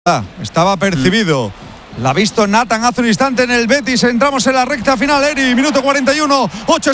Estaba percibido. La ha visto Nathan hace un instante en el Betis. Entramos en la recta final, Eri. Minuto 41,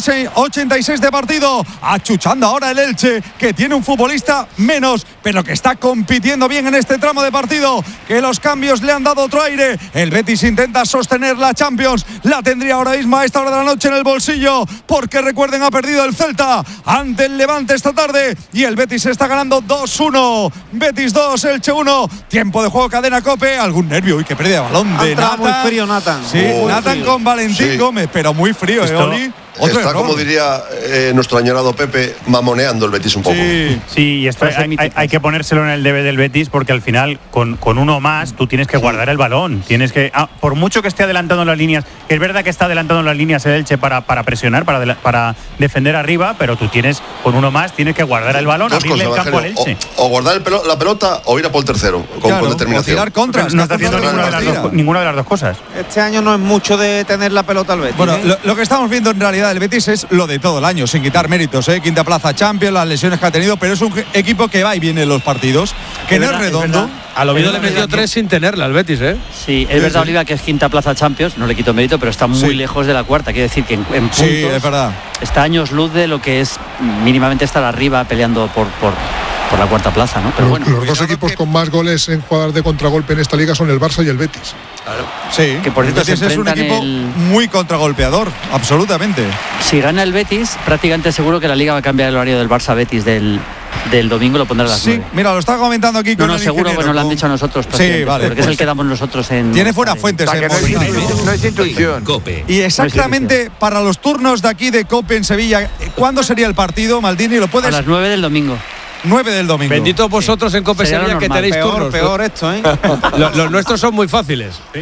86 de partido. Achuchando ahora el Elche, que tiene un futbolista menos, pero que está compitiendo bien en este tramo de partido. Que los cambios le han dado otro aire. El Betis intenta sostener la Champions. La tendría ahora mismo a esta hora de la noche en el bolsillo, porque recuerden, ha perdido el Celta ante el Levante esta tarde. Y el Betis está ganando 2-1. Betis 2, Elche 1. Tiempo de juego, cadena COPE. Algún nervio y que pérdida de balón. De Nathan. Muy frío Nathan. Sí, Nathan frío. Con Valentín Gómez, pero muy frío, Oli. Está, error. Como diría nuestro añorado Pepe, mamoneando el Betis un poco. Sí, y esto hay que ponérselo en el debe del Betis, porque al final, con uno más, tú tienes que guardar el balón. Tienes que, por mucho que esté adelantando las líneas, que es verdad que está adelantando las líneas el Elche para presionar, para defender arriba, pero tú tienes, con uno más, tienes que guardar el balón, abrirle el campo al Elche. O guardar la pelota o ir a por el tercero, con determinación. O tirar contras. No está haciendo ninguna de las dos cosas. Este año no es mucho de tener la pelota al Betis. Bueno, lo que estamos viendo en realidad del Betis es lo de todo el año, sin quitar méritos, quinta plaza Champions, las lesiones que ha tenido, pero es un equipo que va y viene en los partidos, que no es redondo. Al Oviedo le metió 3 sin tenerla al Betis, Sí, es verdad, Olivia, que es quinta plaza Champions, no le quito mérito, pero está muy lejos de la cuarta. Quiere decir que en puntos es verdad. Está años luz de lo que es mínimamente estar arriba peleando por la cuarta plaza, ¿no? Pero bueno, los dos equipos con más goles en jugadas de contragolpe en esta liga son el Barça y el Betis. Claro. Sí, que por cierto el Betis es un equipo muy contragolpeador, absolutamente. Si gana el Betis, prácticamente seguro que la liga va a cambiar el horario del Barça-Betis del domingo, lo pondrá a las 9. Sí, mira, lo estaba comentando aquí con el seguro, bueno, lo han dicho a nosotros. Sí, vale. Porque es el que damos nosotros en... Tiene fuera fuentes. No es intuición. COPE. Y exactamente para los turnos de aquí de COPE en Sevilla, ¿cuándo sería el partido, Maldini? ¿Lo puedes...? A las 9 del domingo. 9 del domingo. Bendito vosotros en COPE Sevilla, que tenéis turnos. Peor esto, Los nuestros son muy fáciles. ¿Sí?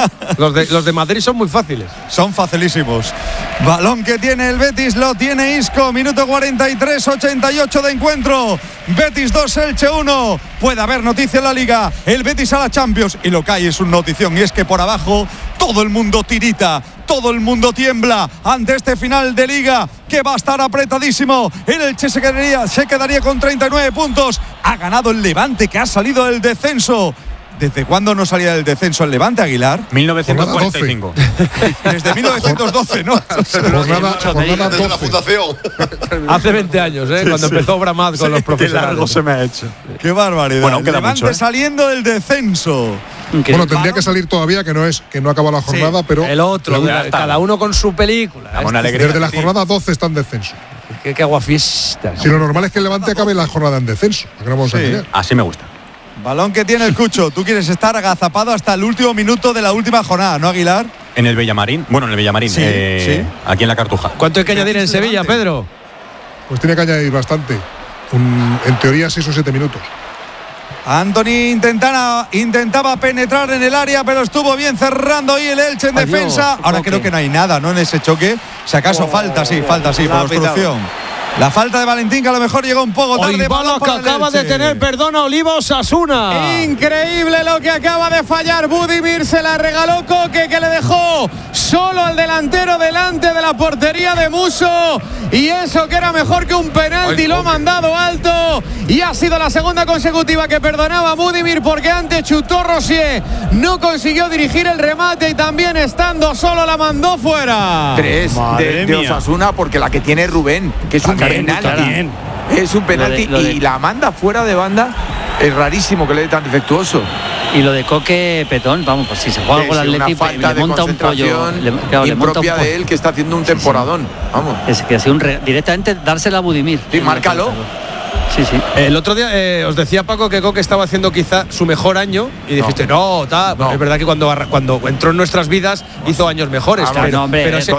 Los de Madrid son muy fáciles. Son facilísimos. Balón que tiene el Betis, lo tiene Isco. Minuto 43, 88 de encuentro. Betis 2, Elche 1. Puede haber noticia en la Liga. El Betis a la Champions. Y lo que hay es una notición, y es que por abajo todo el mundo tirita, todo el mundo tiembla ante este final de Liga, que va a estar apretadísimo. El Elche se quedaría con 39 puntos. Ha ganado el Levante, que ha salido del descenso. ¿Desde cuándo no salía del descenso el Levante, Aguilar? 1945. Desde 1912, ¿no? Jornada desde la fundación. Hace 20 años, cuando empezó Bramad con los profesionales. Qué largo se me ha hecho. Qué barbaridad. Bueno, queda Levante mucho, saliendo del descenso. Bueno, tendría que salir todavía, que no acaba la jornada, pero el otro, cada uno con su película. Desde la jornada 12 está en descenso. Qué aguafiestas. Si lo normal es que el Levante acabe la jornada en descenso. Así me gusta. Balón que tiene el Cucho. Tú quieres estar agazapado hasta el último minuto de la última jornada, ¿no, Aguilar? En el Bellamarín. Bueno, en el Bellamarín. Sí. Aquí en la Cartuja. ¿Cuánto hay que añadir en Sevilla, Pedro? Pues tiene que añadir bastante. En teoría 6 o 7 minutos. Anthony intentaba penetrar en el área, pero estuvo bien cerrando ahí el Elche en defensa. Ahora creo que no hay nada, ¿no? En ese choque. Si acaso falta sí, por obstrucción. La falta de Valentín, que a lo mejor llegó un poco tarde. Balón que acaba de tener, perdona, Oliva Osasuna. Increíble lo que acaba de fallar Budimir. Se la regaló Coque, que le dejó solo al delantero delante de la portería de Musso. Y eso que era mejor que un penalti, lo ha mandado alto. Y ha sido la segunda consecutiva que perdonaba Budimir, porque antes chutó Rosier. No consiguió dirigir el remate y también estando solo la mandó fuera. 3 de Osasuna, porque la que tiene Rubén, que es un penalti. Es un penalti y la manda fuera de banda. Es rarísimo que le dé tan defectuoso. Y lo de Coque, petón, vamos, pues si se juega con el Atlético, le monta un pollo. Impropia de él, que está haciendo un temporadón. Vamos. Es que ha sido directamente dársela a Budimir. Sí, márcalo. Sí. El otro día os decía Paco que Coque estaba haciendo quizá su mejor año y dijiste, no. Es verdad que cuando entró en nuestras vidas hizo años mejores. Pero es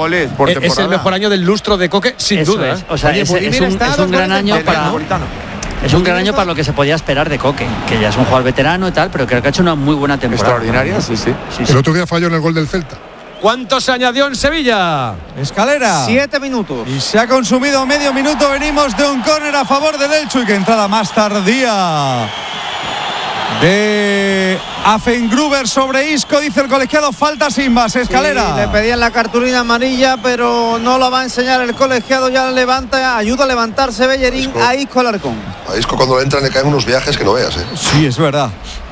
el mejor año del lustro de Coque, sin duda. O sea, es un gran año para... Es un gran año para lo que se podía esperar de Coque, que ya es un jugador veterano y tal, pero creo que ha hecho una muy buena temporada. Extraordinaria, sí. El otro día falló en el gol del Celta. ¿Cuánto se añadió en Sevilla? Escalera. 7 minutos. Y se ha consumido medio minuto. Venimos de un córner a favor del Elche. Y que entrada más tardía de Afengruber sobre Isco. Dice el colegiado, falta sin base. Escalera. Sí, le pedían la cartulina amarilla, pero no la va a enseñar el colegiado. Ya la levanta, ayuda a levantarse Bellerín a Isco Alarcón. A Isco cuando le entran le caen unos viajes que no veas. Sí, es verdad.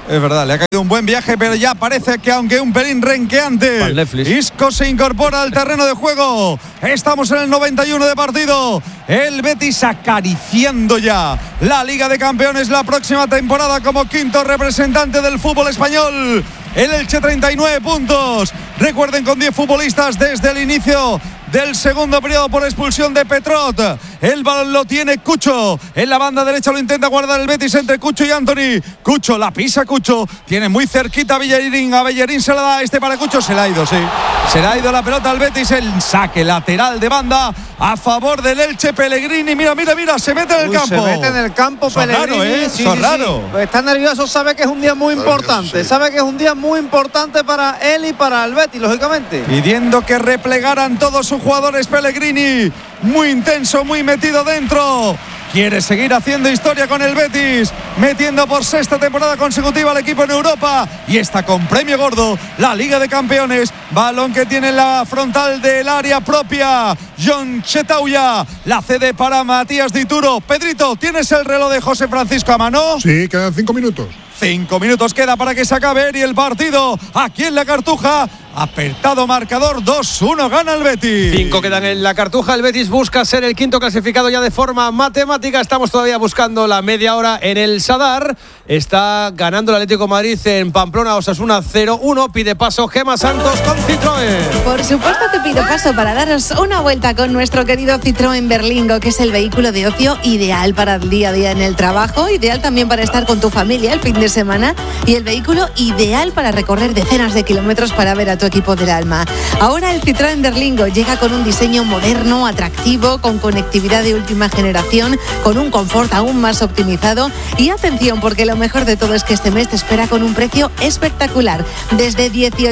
Es verdad, le ha caído un buen viaje, pero ya parece que aunque un pelín renqueante, Isco se incorpora al terreno de juego. Estamos en el 91 de partido. El Betis acariciando ya la Liga de Campeones la próxima temporada como quinto representante del fútbol español. El Elche 39 puntos. Recuerden, con 10 futbolistas desde el inicio del segundo periodo por expulsión de Petrot. El balón lo tiene Cucho. En la banda derecha lo intenta guardar el Betis entre Cucho y Anthony. Cucho, la pisa Cucho. Tiene muy cerquita a Bellerín. A Bellerín se la da para Cucho. Se la ha ido, sí. Se la ha ido la pelota al Betis. El saque lateral de banda a favor del Elche. Pellegrini, mira, se mete en el campo. Se mete en el campo Pellegrini. Raro. Está nervioso, sabe que es un día muy importante. Sabe que es un día muy importante para él y para el Betis, lógicamente. Pidiendo que replegaran todos sus jugadores Pellegrini. Muy intenso, muy metido dentro. Quiere seguir haciendo historia con el Betis, metiendo por sexta temporada consecutiva al equipo en Europa. Y está con premio gordo, la Liga de Campeones. Balón que tiene en la frontal del área propia. Jon Chetauya la cede para Matías Dituro. Pedrito, ¿tienes el reloj de José Francisco a mano? Sí, quedan 5 minutos. 5 minutos queda para que se acabe y el partido aquí en la Cartuja. Apertado marcador, 2-1 gana el Betis. 5 quedan en la Cartuja. El Betis busca ser el quinto clasificado ya de forma matemática. Estamos todavía buscando la media hora en el Sadar. Está ganando el Atlético de Madrid en Pamplona, Osasuna 0-1. Pide paso Gemma Santos con Citroën. Por supuesto que pido paso para daros una vuelta con nuestro querido Citroën Berlingo, que es el vehículo de ocio ideal para el día a día en el trabajo, ideal también para estar con tu familia el fin de semana y el vehículo ideal para recorrer decenas de kilómetros para ver a tu equipo del alma. Ahora el Citroën Berlingo llega con un diseño moderno, atractivo, con conectividad de última generación, con un confort aún más optimizado. Y atención, porque lo mejor de todo es que este mes te espera con un precio espectacular, desde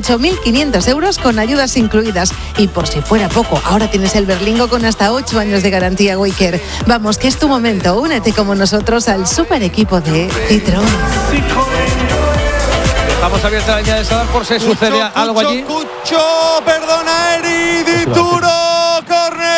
18.500 euros con ayudas incluidas. Y por si fuera poco, ahora tienes el Berlingo con hasta 8 años de garantía Waycare. Vamos, que es tu momento, únete como nosotros al super equipo de Citroën. Vamos abierta la línea de Sadar por si sucede algo allí. Cucho, perdona, Eri, Dituro, córner.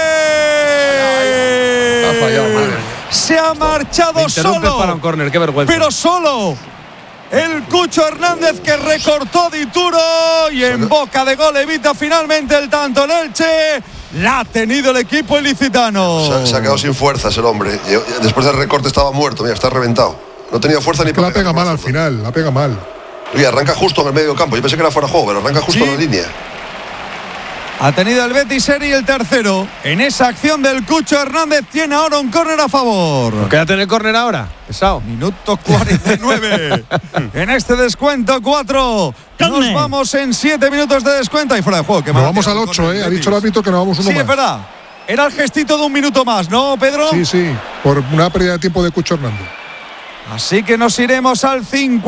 Ha fallado, madre. Se ha marchado solo. Para un córner, qué vergüenza. Pero solo el Cucho Hernández, que recortó Dituro y en boca de gol evita finalmente el tanto en Elche. La ha tenido el equipo ilicitano. Se ha quedado sin fuerzas el hombre. Después del recorte estaba muerto, mira, está reventado. No tenía fuerza ni para. La pega mal al final, la pega mal. Y arranca justo en el medio campo. Yo pensé que era fuera de juego, pero arranca justo en la línea. Ha tenido el Betis Eri el tercero. En esa acción del Cucho Hernández tiene ahora un córner a favor. Quédate en el córner ahora, pesado. Minuto 49. En este descuento 4. Nos vamos en 7 minutos de descuento y fuera de juego. Nos vamos al 8, ha dicho el árbitro que nos vamos uno más. Sí, es verdad. Era el gestito de un minuto más, ¿no, Pedro? Sí, por una pérdida de tiempo de Cucho Hernández. Así que nos iremos al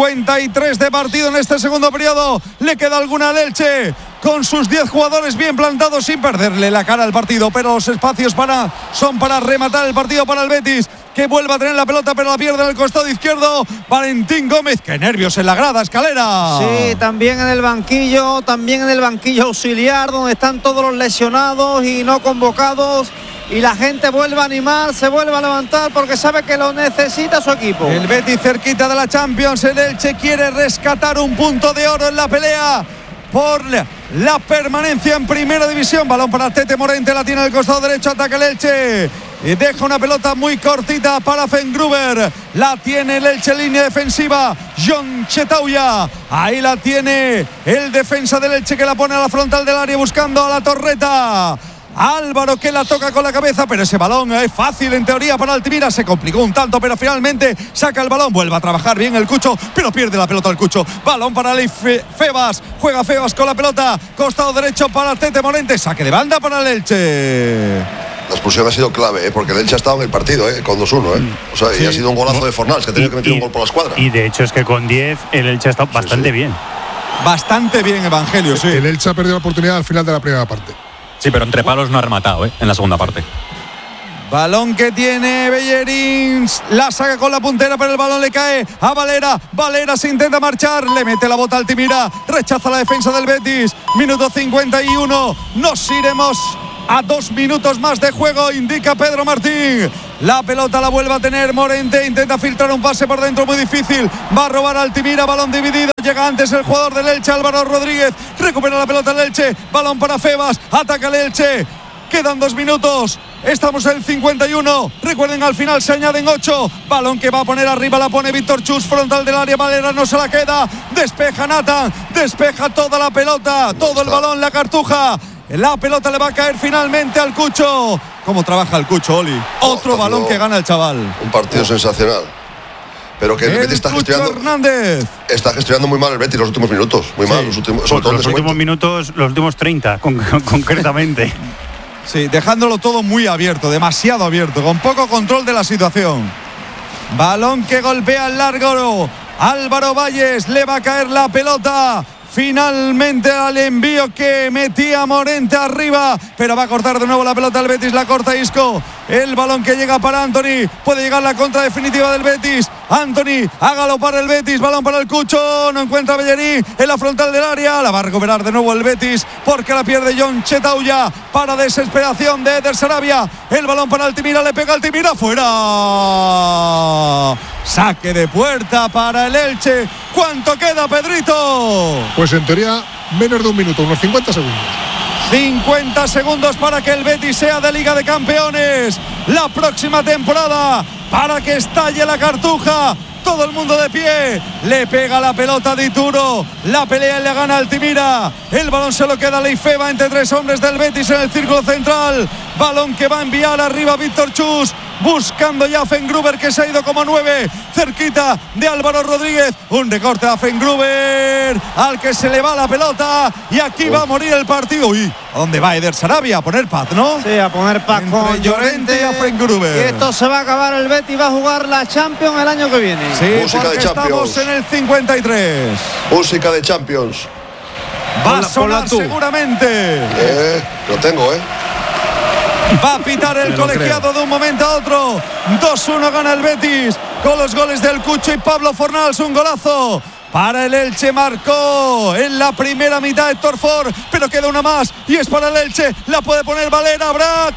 53 de partido en este segundo periodo. Le queda alguna al Elche con sus 10 jugadores bien plantados sin perderle la cara al partido, pero los espacios son para rematar el partido para el Betis, que vuelve a tener la pelota pero la pierde en el costado izquierdo. Valentín Gómez, qué nervios en la grada, Escalera. Sí, también en el banquillo auxiliar, donde están todos los lesionados y no convocados. Y la gente vuelve a animar, se vuelve a levantar porque sabe que lo necesita su equipo. El Betis cerquita de la Champions. El Elche quiere rescatar un punto de oro en la pelea por la permanencia en primera división. Balón para Tete Morente, la tiene en el costado derecho, ataca el Elche y deja una pelota muy cortita para Fengruber. La tiene el Elche en línea defensiva, Jon Chetauya. Ahí la tiene el defensa del Elche, que la pone a la frontal del área buscando a la torreta. Álvaro, que la toca con la cabeza, pero ese balón es fácil en teoría para Altimira. Se complicó un tanto, pero finalmente saca el balón. Vuelve a trabajar bien el Cucho, pero pierde la pelota el Cucho. Balón para Leif Febas. Juega Febas con la pelota. Costado derecho para Tete Morente. Saque de banda para el Elche. La expulsión ha sido clave, porque el Elche ha estado en el partido, con 2-1. O sea, y ha sido un golazo de Fornals, que ha tenido que meter un gol por la escuadra. Y de hecho es que con 10 el Elche ha estado bastante bien. Bastante bien, Evangelio, sí. El Elche ha perdido la oportunidad al final de la primera parte. Sí, pero entre palos no ha rematado, en la segunda parte. Balón que tiene Bellerín, la saca con la puntera, pero el balón le cae a Valera. Valera se intenta marchar, le mete la bota a Altimira, rechaza la defensa del Betis. Minuto 51, nos iremos a 2 minutos más de juego, indica Pedro Martín. La pelota la vuelve a tener Morente, intenta filtrar un pase por dentro muy difícil, va a robar Altimira, balón dividido, llega antes el jugador del Elche, Álvaro Rodríguez, recupera la pelota el Elche, balón para Febas, ataca el Elche, quedan 2 minutos, estamos en el 51, recuerden al final se añaden 8, balón que va a poner arriba, la pone Víctor Chus, frontal del área, Valera no se la queda, despeja Nathan, despeja toda la pelota, todo el balón, la Cartuja. La pelota le va a caer finalmente al Cucho. ¿Cómo trabaja el Cucho, Oli? Otro balón que gana el chaval. Un partido sensacional. Pero que el Betis está gestionando. Hernández. Está gestionando muy mal el Betis los últimos minutos. Muy mal. Los últimos minutos, los últimos 30, concretamente. Sí, dejándolo todo muy abierto, demasiado abierto, con poco control de la situación. Balón que golpea el largo. Álvaro Valles, le va a caer la pelota. Finalmente al envío que metía Morente arriba, pero va a cortar de nuevo la pelota el Betis, la corta Isco. El balón que llega para Anthony, puede llegar la contra definitiva del Betis. Anthony, hágalo para el Betis, balón para el Cucho, no encuentra Bellerín en la frontal del área, la va a recuperar de nuevo el Betis porque la pierde John Chetauya para desesperación de Eder Sarabia. El balón para Altimira, le pega Altimira, fuera. Saque de puerta para el Elche. ¿Cuánto queda, Pedrito? Pues en teoría menos de un minuto, unos 50 segundos. 50 segundos para que el Betis sea de Liga de Campeones la próxima temporada, para que estalle la Cartuja. Todo el mundo de pie, le pega la pelota de Ituro, la pelea y le gana Altimira, el balón se lo queda Leifeba entre 3 hombres del Betis en el círculo central, balón que va a enviar arriba Víctor Chus, buscando ya a Fengruber que se ha ido como 9, cerquita de Álvaro Rodríguez, un recorte a Fengruber, al que se le va la pelota y aquí va a morir el partido. Uy, ¿a dónde va Eder Sarabia? A poner paz, ¿no? Sí, a poner paz con Llorente y a Fengruber. Y esto se va a acabar, el Betis va a jugar la Champions el año que viene. Sí, música de Champions. Estamos en el 53. Música de Champions. Va a sonar seguramente. Lo tengo, Va a pitar el colegiado de un momento a otro. 2-1 gana el Betis con los goles del Cucho y Pablo Fornals. Un golazo para el Elche, marcó en la primera mitad Héctor Ford, pero queda una más y es para el Elche. La puede poner Valera, habrá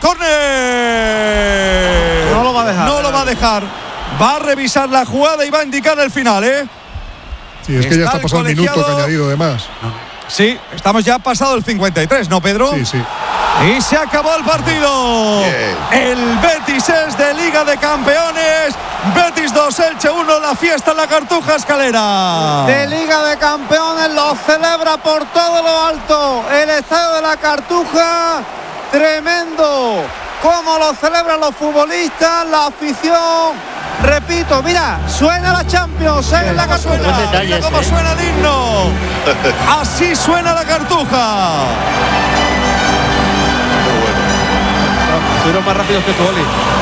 córner. No lo va a dejar. No lo va a dejar. Va a revisar la jugada y va a indicar el final, Sí, es que ya está pasado el minuto que ha añadido de más. Sí, estamos ya pasado el 53, ¿no, Pedro? Sí, sí. Y se acabó el partido. El Betis es de Liga de Campeones. Betis 2, Elche 1, la fiesta en la Cartuja Escalera. De Liga de Campeones, lo celebra por todo lo alto el estadio de la Cartuja. Tremendo cómo lo celebran los futbolistas, la afición. Repito, mira, suena la Champions en la Cartuja. Mira cómo suena el himno. Así suena la Cartuja. Estuvieron más rápidos que tú, Oli.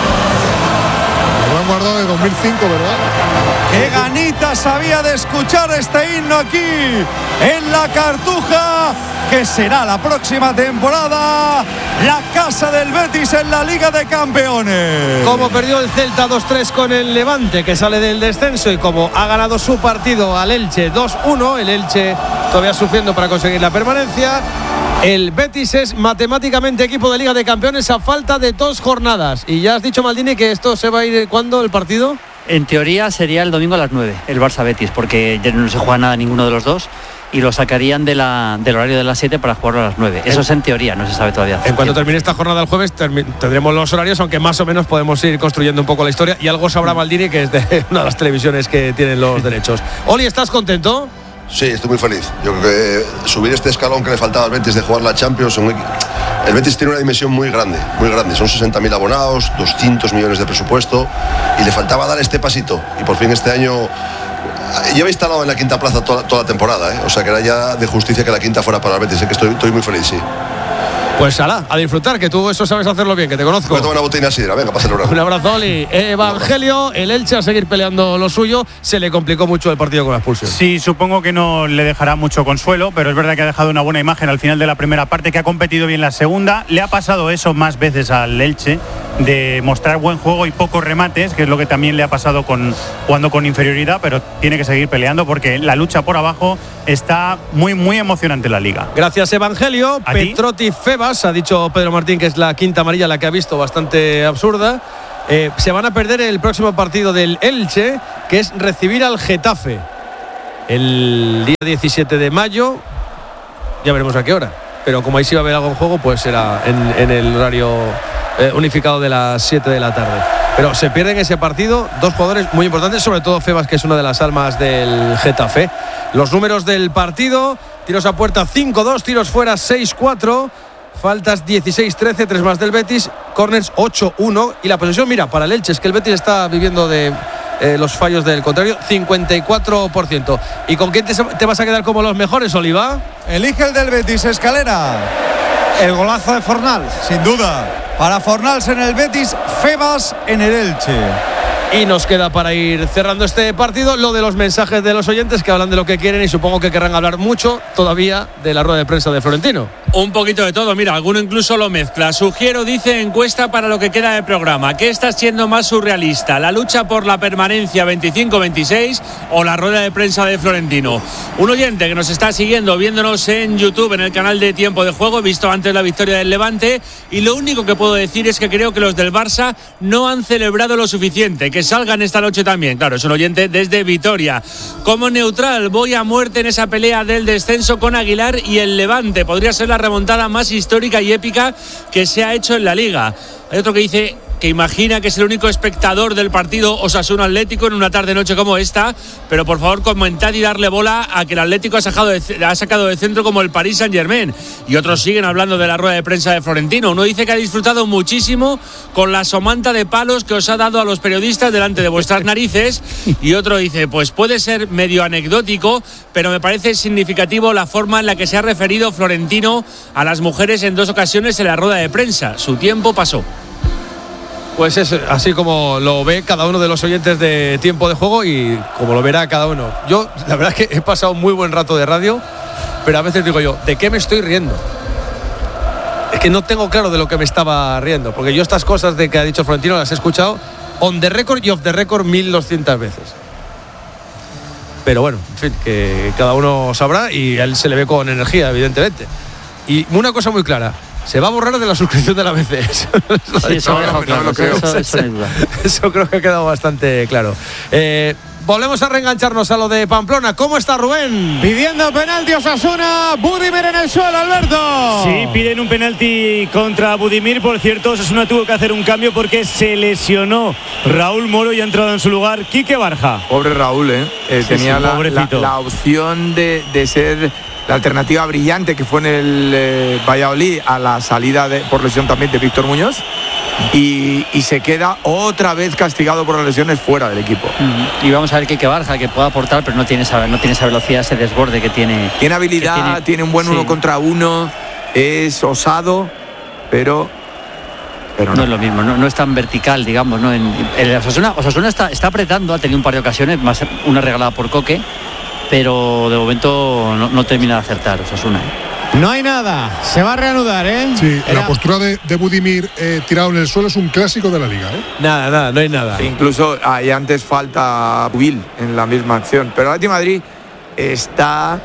Lo han guardado de 2005, ¿verdad? Qué ganitas había de escuchar este himno aquí en la Cartuja, que será la próxima temporada la casa del Betis en la Liga de Campeones. Como perdió el Celta 2-3 con el Levante, que sale del descenso, y como ha ganado su partido al Elche 2-1, el Elche todavía sufriendo para conseguir la permanencia, el Betis es matemáticamente equipo de Liga de Campeones a falta de 2 jornadas. Y ya has dicho, Maldini, que esto se va a ir, ¿cuándo el partido? En teoría sería el domingo a las 9, el Barça-Betis, porque ya no se juega nada ninguno de los dos y lo sacarían del horario de las 7 para jugarlo a las 9. Eso es en teoría, no se sabe todavía. En cuanto termine esta jornada el jueves tendremos los horarios, aunque más o menos podemos ir construyendo un poco la historia, y algo sabrá Maldini, que es de una de las televisiones que tienen los derechos. Oli, ¿estás contento? Sí, estoy muy feliz. Yo creo que subir este escalón que le faltaba al Betis de jugar la Champions, el Betis tiene una dimensión muy grande, son 60.000 abonados, 200 millones de presupuesto, y le faltaba dar este pasito, y por fin este año lleva instalado en la quinta plaza toda la temporada, o sea que era ya de justicia que la quinta fuera para el Betis, que estoy muy feliz, sí. Pues ala, a disfrutar, que tú eso sabes hacerlo bien, que te conozco. Voy a tomar una botella de sidra, venga, para celebrar. Un abrazo, Oli. Evangelio, el Elche a seguir peleando lo suyo. Se le complicó mucho el partido con la expulsión. Sí, supongo que no le dejará mucho consuelo, pero es verdad que ha dejado una buena imagen al final de la primera parte, que ha competido bien la segunda. Le ha pasado eso más veces al Elche, de mostrar buen juego y pocos remates, que es lo que también le ha pasado jugando con inferioridad, pero tiene que seguir peleando porque la lucha por abajo está muy, muy emocionante en la liga. Gracias, Evangelio. Petrotti Febas, ha dicho Pedro Martín que es la quinta amarilla la que ha visto, bastante absurda. Se van a perder el próximo partido del Elche, que es recibir al Getafe el día 17 de mayo. Ya veremos a qué hora, pero como ahí sí va a haber algo en juego, pues será en el horario unificado de las 7 de la tarde. Pero se pierden ese partido dos jugadores muy importantes, sobre todo Febas, que es una de las almas del Getafe. Los números del partido: tiros a puerta 5-2, tiros fuera 6-4, faltas 16-13, 3 más del Betis, corners 8-1 y la posesión, mira, para el Elche, es que el Betis está viviendo de los fallos del contrario, 54%. ¿Y con quién te vas a quedar como los mejores, Oliva? Elige el del Betis, Escalera. El golazo de Fornals. Sin duda. Para Fornals en el Betis, Febas en el Elche. Y nos queda para ir cerrando este partido lo de los mensajes de los oyentes que hablan de lo que quieren y supongo que querrán hablar mucho todavía de la rueda de prensa de Florentino. Un poquito de todo, mira, alguno incluso lo mezcla. Sugiero, dice, encuesta para lo que queda del programa. ¿Qué está siendo más surrealista? ¿La lucha por la permanencia 25-26 o la rueda de prensa de Florentino? Un oyente que nos está siguiendo, viéndonos en YouTube, en el canal de Tiempo de Juego, he visto antes la victoria del Levante, y lo único que puedo decir es que creo que los del Barça no han celebrado lo suficiente. Que salgan esta noche también. Claro, es un oyente desde Vitoria. Como neutral, voy a muerte en esa pelea del descenso con Aguilar y el Levante. Podría ser la remontada más histórica y épica que se ha hecho en la Liga. Hay otro que dice que imagina que es el único espectador del partido Osasuna Atlético en una tarde-noche como esta, pero por favor comentad y darle bola a que el Atlético ha sacado de centro como el Paris Saint-Germain. Y otros siguen hablando de la rueda de prensa de Florentino. Uno dice que ha disfrutado muchísimo con la somanta de palos que os ha dado a los periodistas delante de vuestras narices, y otro dice, pues puede ser medio anecdótico, pero me parece significativo la forma en la que se ha referido Florentino a las mujeres en 2 ocasiones en la rueda de prensa. Su tiempo pasó. Pues es así como lo ve cada uno de los oyentes de Tiempo de Juego y como lo verá cada uno. Yo, la verdad es que he pasado un muy buen rato de radio, pero a veces digo yo, ¿de qué me estoy riendo? Es que no tengo claro de lo que me estaba riendo, porque yo estas cosas de que ha dicho Florentino las he escuchado on the record y off the record 1200 veces. Pero bueno, en fin, que cada uno sabrá y a él se le ve con energía, evidentemente. Y una cosa muy clara: se va a borrar de la suscripción de la ABC. Eso creo que ha quedado bastante claro. Volvemos a reengancharnos a lo de Pamplona. ¿Cómo está Rubén? Pidiendo penalti Osasuna, Budimir en el suelo, Alberto. Sí, piden un penalti contra Budimir. Por cierto, Osasuna tuvo que hacer un cambio porque se lesionó Raúl Moro y ha entrado en su lugar Quique Barja. Pobre Raúl, tenía la opción de ser la alternativa brillante que fue en el Valladolid a la salida por lesión también de Víctor Muñoz, y se queda otra vez castigado por las lesiones fuera del equipo. Y vamos a ver Quique Barja, que puede aportar, pero no tiene esa velocidad, ese desborde que tiene. Tiene habilidad, tiene un buen 1 contra 1, es osado, pero no es lo mismo, no es tan vertical, digamos, ¿no? Osasuna está apretando, ha tenido un par de ocasiones, más una regalada por Coque, pero de momento no termina de acertar Osasuna. No hay nada, se va a reanudar, Sí, la postura de Budimir tirado en el suelo es un clásico de la liga, Nada, no hay nada. Incluso hay antes falta Pubil en la misma acción, pero el Atlético de Madrid está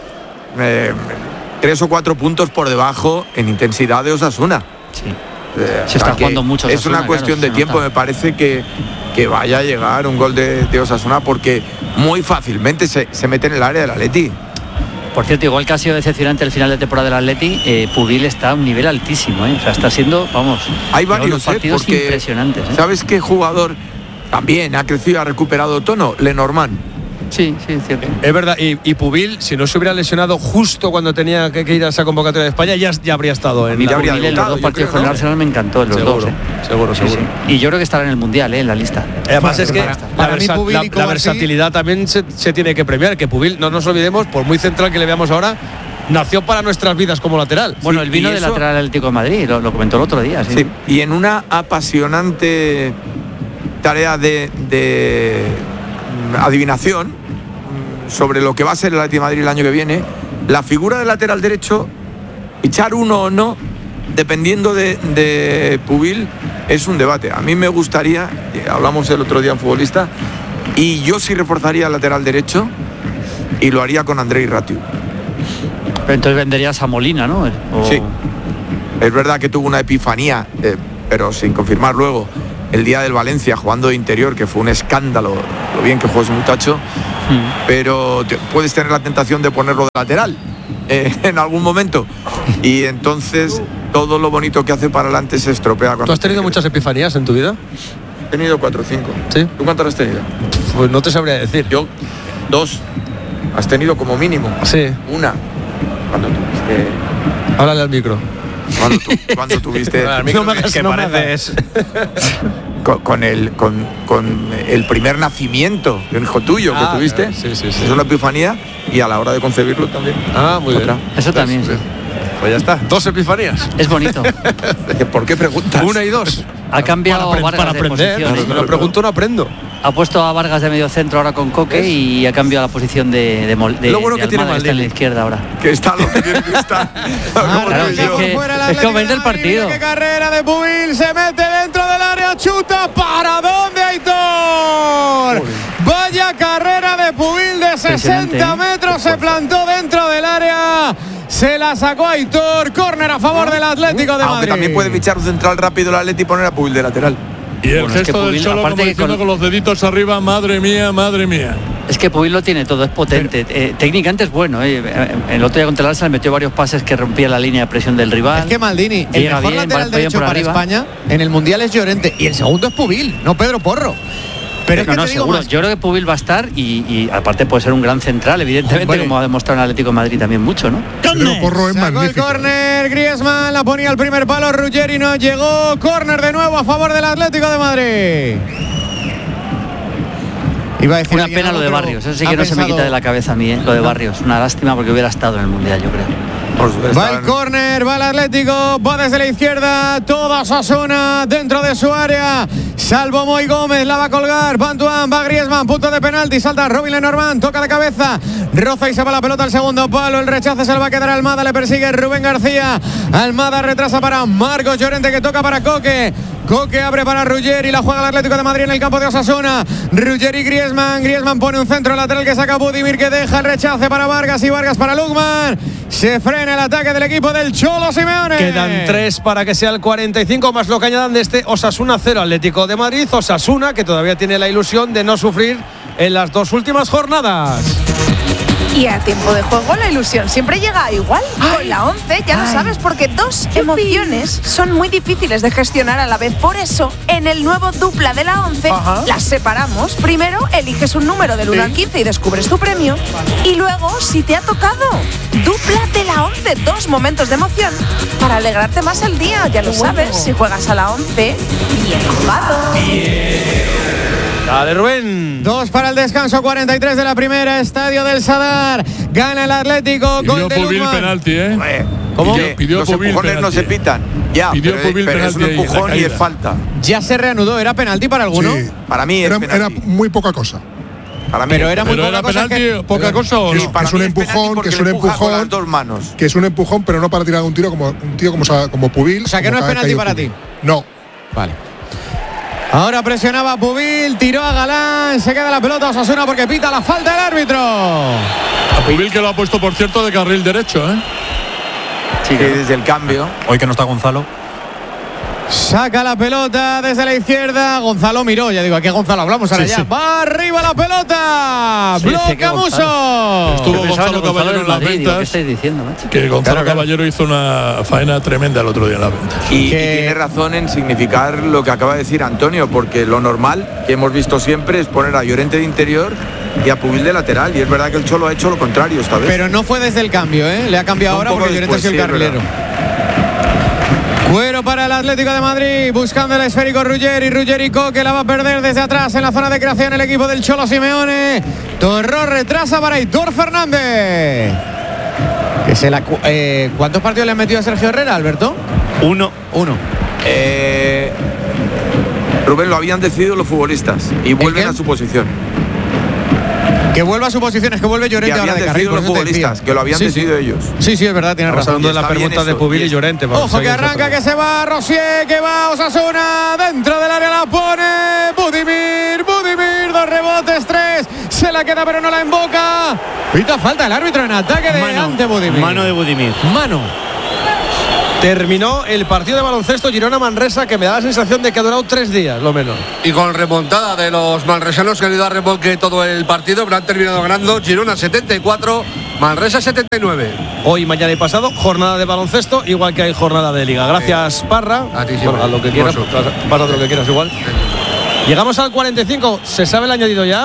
3 o 4 puntos por debajo en intensidad de Osasuna. Sí. Se está jugando mucho Osasuna, es una cuestión de tiempo, me parece que vaya a llegar un gol de Osasuna, porque muy fácilmente se mete en el área del Atleti. Por cierto, igual que ha sido decepcionante el final de temporada del Atleti, Pubil está a un nivel altísimo, O sea, está siendo, hay varios partidos impresionantes. ¿Sabes qué jugador también ha crecido, ha recuperado tono? Lenormand. Sí, es cierto. Es verdad, y Pubil, si no se hubiera lesionado justo cuando tenía que ir a esa convocatoria de España, ya habría estado en la Pubil en los 2 partidos con el Arsenal me encantó, los dos. Seguro. Sí. Y yo creo que estará en el Mundial, en la lista. Además es que la versatilidad también se tiene que premiar, que Pubil, no nos olvidemos, por muy central que le veamos ahora, nació para nuestras vidas como lateral. Bueno, él vino de lateral del Atlético de Madrid, lo comentó el otro día. Sí, y en una apasionante tarea de adivinación sobre lo que va a ser el Atlético de Madrid el año que viene, la figura del lateral derecho, echar uno o no, dependiendo de Pubil, es un debate. A mí me gustaría, hablamos el otro día en Futbolista, y yo sí reforzaría el lateral derecho y lo haría con Andrei Ratiu. Pero entonces venderías a Molina, ¿no? Sí. Es verdad que tuvo una epifanía, pero sin confirmar luego, el día del Valencia jugando de interior, que fue un escándalo lo bien que jugó ese muchacho, pero puedes tener la tentación de ponerlo de lateral en algún momento, y entonces todo lo bonito que hace para adelante se estropea. ¿Tú has tenido muchas epifanías en tu vida? He tenido 4 o 5. ¿Sí? ¿Tú cuántas has tenido? Pues no te sabría decir. Yo 2. Has tenido como mínimo. Sí. Una. Cuando tuviste... Háblale al micro. Cuando tuviste... No me hagas que pareces... con el primer nacimiento de un hijo tuyo que tuviste. Sí. Es una epifanía, y a la hora de concebirlo también. Muy bien. Eso también, sí. Pues ya está, 2 epifanías. Es bonito. ¿Por qué preguntas? 1 y 2. Ha cambiado para Vargas aprender. de posición. Me lo pregunto, no aprendo. Ha puesto a Vargas de medio centro ahora con Coque y ha cambiado la posición de lo bueno que tiene Almada, está en la izquierda ahora. Que está lo que tiene que estar. Es que aumenta el partido. ¡Qué carrera de Pubil! Se mete dentro del área, chuta. ¿Para dónde, Aitor? Vaya carrera de Pubil de 60 metros. Se plantó dentro del área. Se la sacó Aitor. Córner a favor del Atlético de Madrid. Aunque también puede fichar un central rápido el Atleti y poner a Pubil de lateral. Y el gesto del Cholo, como diciendo con los deditos arriba, madre mía, madre mía. Es que Pubil lo tiene todo, es potente. Técnicamente es bueno. El otro día contra el Arsenal metió varios pases que rompía la línea de presión del rival. Es que Maldini, el mejor lateral derecho para España en el Mundial es Llorente. Y el segundo es Pubil, no Pedro Porro. Pero no, seguro. Yo creo que Pubil va a estar y aparte puede ser un gran central, evidentemente, como ha demostrado en el Atlético de Madrid también mucho, ¿no? Porro es sacó el córner, Griezmann la ponía al primer palo, Ruggeri no llegó. Córner de nuevo a favor del Atlético de Madrid. Iba a decir una pena lo de Barrios, eso sí que no se me quita de la cabeza a mí, lo de Barrios. Una lástima porque hubiera estado en el Mundial, yo creo. Va el córner, va el Atlético, va desde la izquierda, toda Osasuna dentro de su área, salvo Moy Gómez, la va a colgar, Bantuan, va Griezmann, punto de penalti, salta Robin Lenormand, toca de cabeza, roza y se va la pelota al segundo palo, el rechace se le va a quedar a Almada, le persigue Rubén García, Almada retrasa para Marcos Llorente que toca para Coque. Coque abre para Ruggeri, la juega el Atlético de Madrid en el campo de Osasuna. Ruggeri, Griezmann pone un centro lateral que saca Budimir, que deja el rechace para Vargas y Vargas para Lukman. Se frena el ataque del equipo del Cholo Simeone. Quedan 3 para que sea el 45 más lo que añadan de este Osasuna 0 Atlético de Madrid. Osasuna que todavía tiene la ilusión de no sufrir en las 2 últimas jornadas. Y a tiempo de juego la ilusión siempre llega igual. Con la 11 ya lo sabes, porque 2 emociones son muy difíciles de gestionar a la vez. Por eso, en el nuevo dupla de la 11 las separamos. Primero eliges un número del 1 al 15 y descubres tu premio. Y luego, si te ha tocado, dupla de la 11, 2 momentos de emoción para alegrarte más el día. Ya lo sabes, si juegas a la 11, bien jugado. Dale, Rubén. 2 para el descanso, 43 de la primera, Estadio del Sadar. Gana el Atlético. Pidió Pubil penalti, ¿Cómo? Pidió los empujones no se pitan. Ya, pidió pero es un empujón y es falta. Ya se reanudó. ¿Era penalti para alguno? Sí. Para mí era muy poca cosa. Para mí, pero era muy poca cosa. ¿Poca cosa o no? Que es un empujón, que es un empujón. Las 2 manos. Que es un empujón, pero no para tirar un tiro como un tío como Pubil. O sea, que no es penalti para ti. No. Vale. Ahora presionaba Pubil, tiró a Galán, se queda la pelota Osasuna porque pita la falta el árbitro. A Pubil que lo ha puesto, por cierto, de carril derecho, Sí, desde el cambio. Hoy que no está Gonzalo. Saca la pelota desde la izquierda. Gonzalo miró, ya digo, aquí Gonzalo hablamos ahora ya. Va arriba la pelota. Bloca Musso. Estuvo Gonzalo Caballero en las ventas. ¿Qué estáis diciendo, macho? Que Gonzalo Caballero hizo una faena tremenda el otro día en las ventas. Y tiene razón en significar lo que acaba de decir Antonio, porque lo normal que hemos visto siempre es poner a Llorente de interior y a Pubil de lateral, y es verdad que el Cholo ha hecho lo contrario esta vez. Pero no fue desde el cambio, le ha cambiado ahora porque Llorente ha sido el carrilero. Cuero para el Atlético de Madrid, buscando el esférico Ruggeri Coque la va a perder desde atrás en la zona de creación el equipo del Cholo Simeone. Torró retrasa para Aitor Fernández. ¿Cuántos partidos le han metido a Sergio Herrera, Alberto? 1. Rubén, lo habían decidido los futbolistas y vuelven a su posición. Que vuelva a su posición, es que vuelve Llorente ahora de carril. Los futbolistas, que lo habían decidido ellos. Sí, es verdad, tiene razón. Hablando de la pregunta de Pubil y Llorente. Ojo que arranca, que se va Rosier, que va Osasuna, dentro del área la pone Budimir, 2 rebotes, 3, se la queda pero no la emboca. Pita falta el árbitro en ataque de ante Budimir. Mano de Budimir. Mano. Terminó el partido de baloncesto Girona-Manresa, que me da la sensación de que ha durado 3 días, lo menos. Y con remontada de los manresanos, que han ido a remolque todo el partido, pero han terminado ganando. Girona 74, Manresa 79. Hoy, mañana y pasado, jornada de baloncesto, igual que hay jornada de liga. Gracias, Parra. A ti, sí, a lo que quieras, vas a lo que quieras igual. Llegamos al 45, ¿se sabe el añadido ya?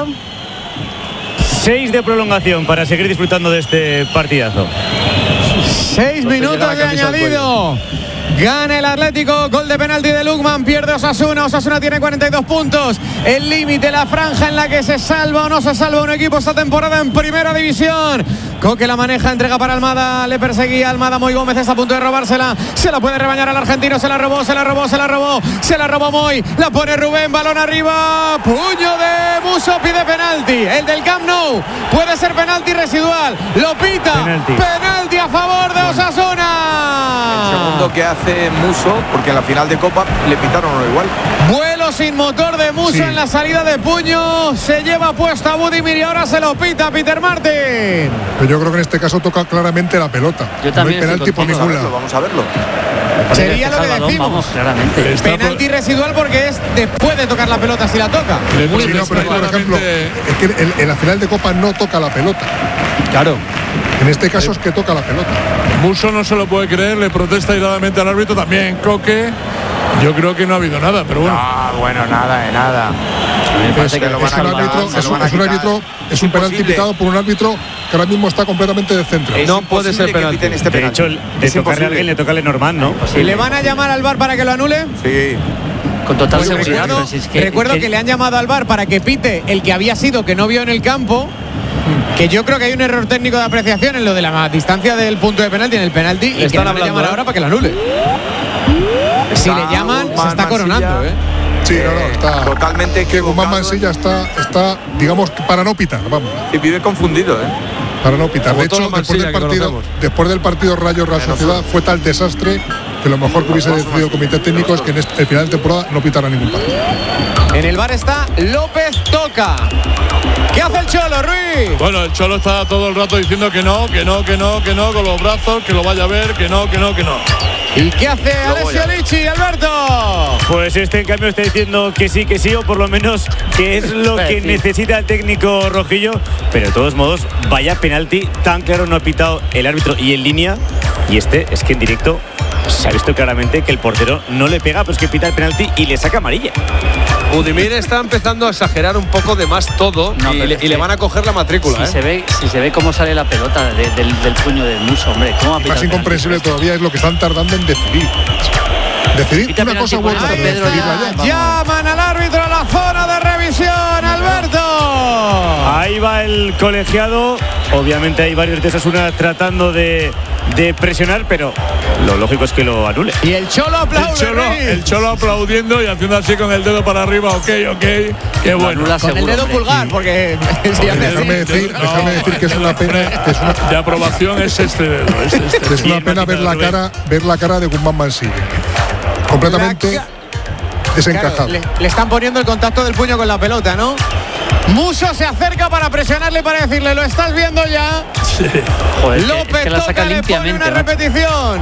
6 de prolongación para seguir disfrutando de este partidazo. 6 minutos de añadido. Gana el Atlético, gol de penalti de Lukman, pierde Osasuna tiene 42 puntos, el límite, la franja en la que se salva o no se salva un equipo esta temporada en primera división. Coque la maneja, entrega para Almada, le perseguía Almada, Moy Gómez está a punto de robársela, se la puede rebañar al argentino, se la robó Moy, la pone Rubén, balón arriba, puño de Musso, pide penalti, el del Camp Nou, puede ser penalti residual, lo pita, penalti a favor de Osasuna. El segundo que hace Musso, porque en la final de Copa le pitaron uno igual. Vuelo sin motor de Musso en la salida de puño, se lleva puesta a Budimir y ahora se lo pita Peter Martin. Pero yo creo que en este caso toca claramente la pelota. Yo también no hay penalti por ningún lado. Vamos a verlo. Sería lo que decimos. Vamos, claramente. Penalti residual porque es después de tocar la pelota si la toca. Sí, no, pero por ejemplo, es que en la final de Copa no toca la pelota. Claro. En este caso es que toca la pelota. Musso no se lo puede creer, le protesta airadamente al árbitro, también Coque. Yo creo que no ha habido nada, pero bueno. Nada de nada. Es un penalti pitado por un árbitro que ahora mismo está completamente descentrado. No puede ser penalti. De hecho, de tocarle a alguien le toca a Lenormand, ¿no? ¿Y le van a llamar al VAR para que lo anule? Sí. Con total seguridad. Recuerdo que le han llamado al VAR para que pite el que había sido que no vio en el campo. Que yo creo que hay un error técnico de apreciación en lo de la distancia del punto de penalti en el penalti y que le van a llamar ahora para que lo anule. Si le llaman, se está coronando, Sí, no, está totalmente que Guzmán Mansilla está, digamos, para no pitar, vamos. Y vive confundido, Para no pitar. De hecho, después del partido Rayo Real Sociedad fue tal desastre que lo mejor que hubiese decidido el comité técnico es que en el final de temporada no pitara ningún partido. En el VAR está López Toca. ¿Qué hace el Cholo, Ruiz? Bueno, el Cholo está todo el rato diciendo que no, con los brazos, que lo vaya a ver, que no. ¿Y qué hace Alessio Lichi, Alberto? Pues en cambio está diciendo que sí, o por lo menos que es lo que necesita el técnico rojillo. Pero de todos modos, vaya penalti, tan claro no ha pitado el árbitro y en línea. Y es que en directo se ha visto claramente que el portero no le pega, pues que pita el penalti y le saca amarilla. Budimir está empezando a exagerar un poco de más todo y le van a coger la matrícula. Si se ve cómo sale la pelota del puño de Musso, hombre. ¿Cómo más incomprensible todavía es lo que están tardando en decidir. Decidir una cosa buena. Llaman al árbitro a la zona de revisión, Alberto. Ahí va el colegiado. Obviamente hay varios de Osasuna tratando de presionar, pero lo lógico es que lo anule. Y el Cholo aplaude. El Cholo aplaudiendo y haciendo así con el dedo para arriba. Ok. Qué bueno. Con el dedo pulgar, porque déjame decir que es una pena. De aprobación es este dedo. Es una pena ver la cara de Guzmán Mansilla. Completamente desencajado. Claro, le están poniendo el contacto del puño con la pelota, ¿no? Musso se acerca para presionarle, para decirle, ¿lo estás viendo ya? Sí. Joder, López que la saca Toca le pone una repetición.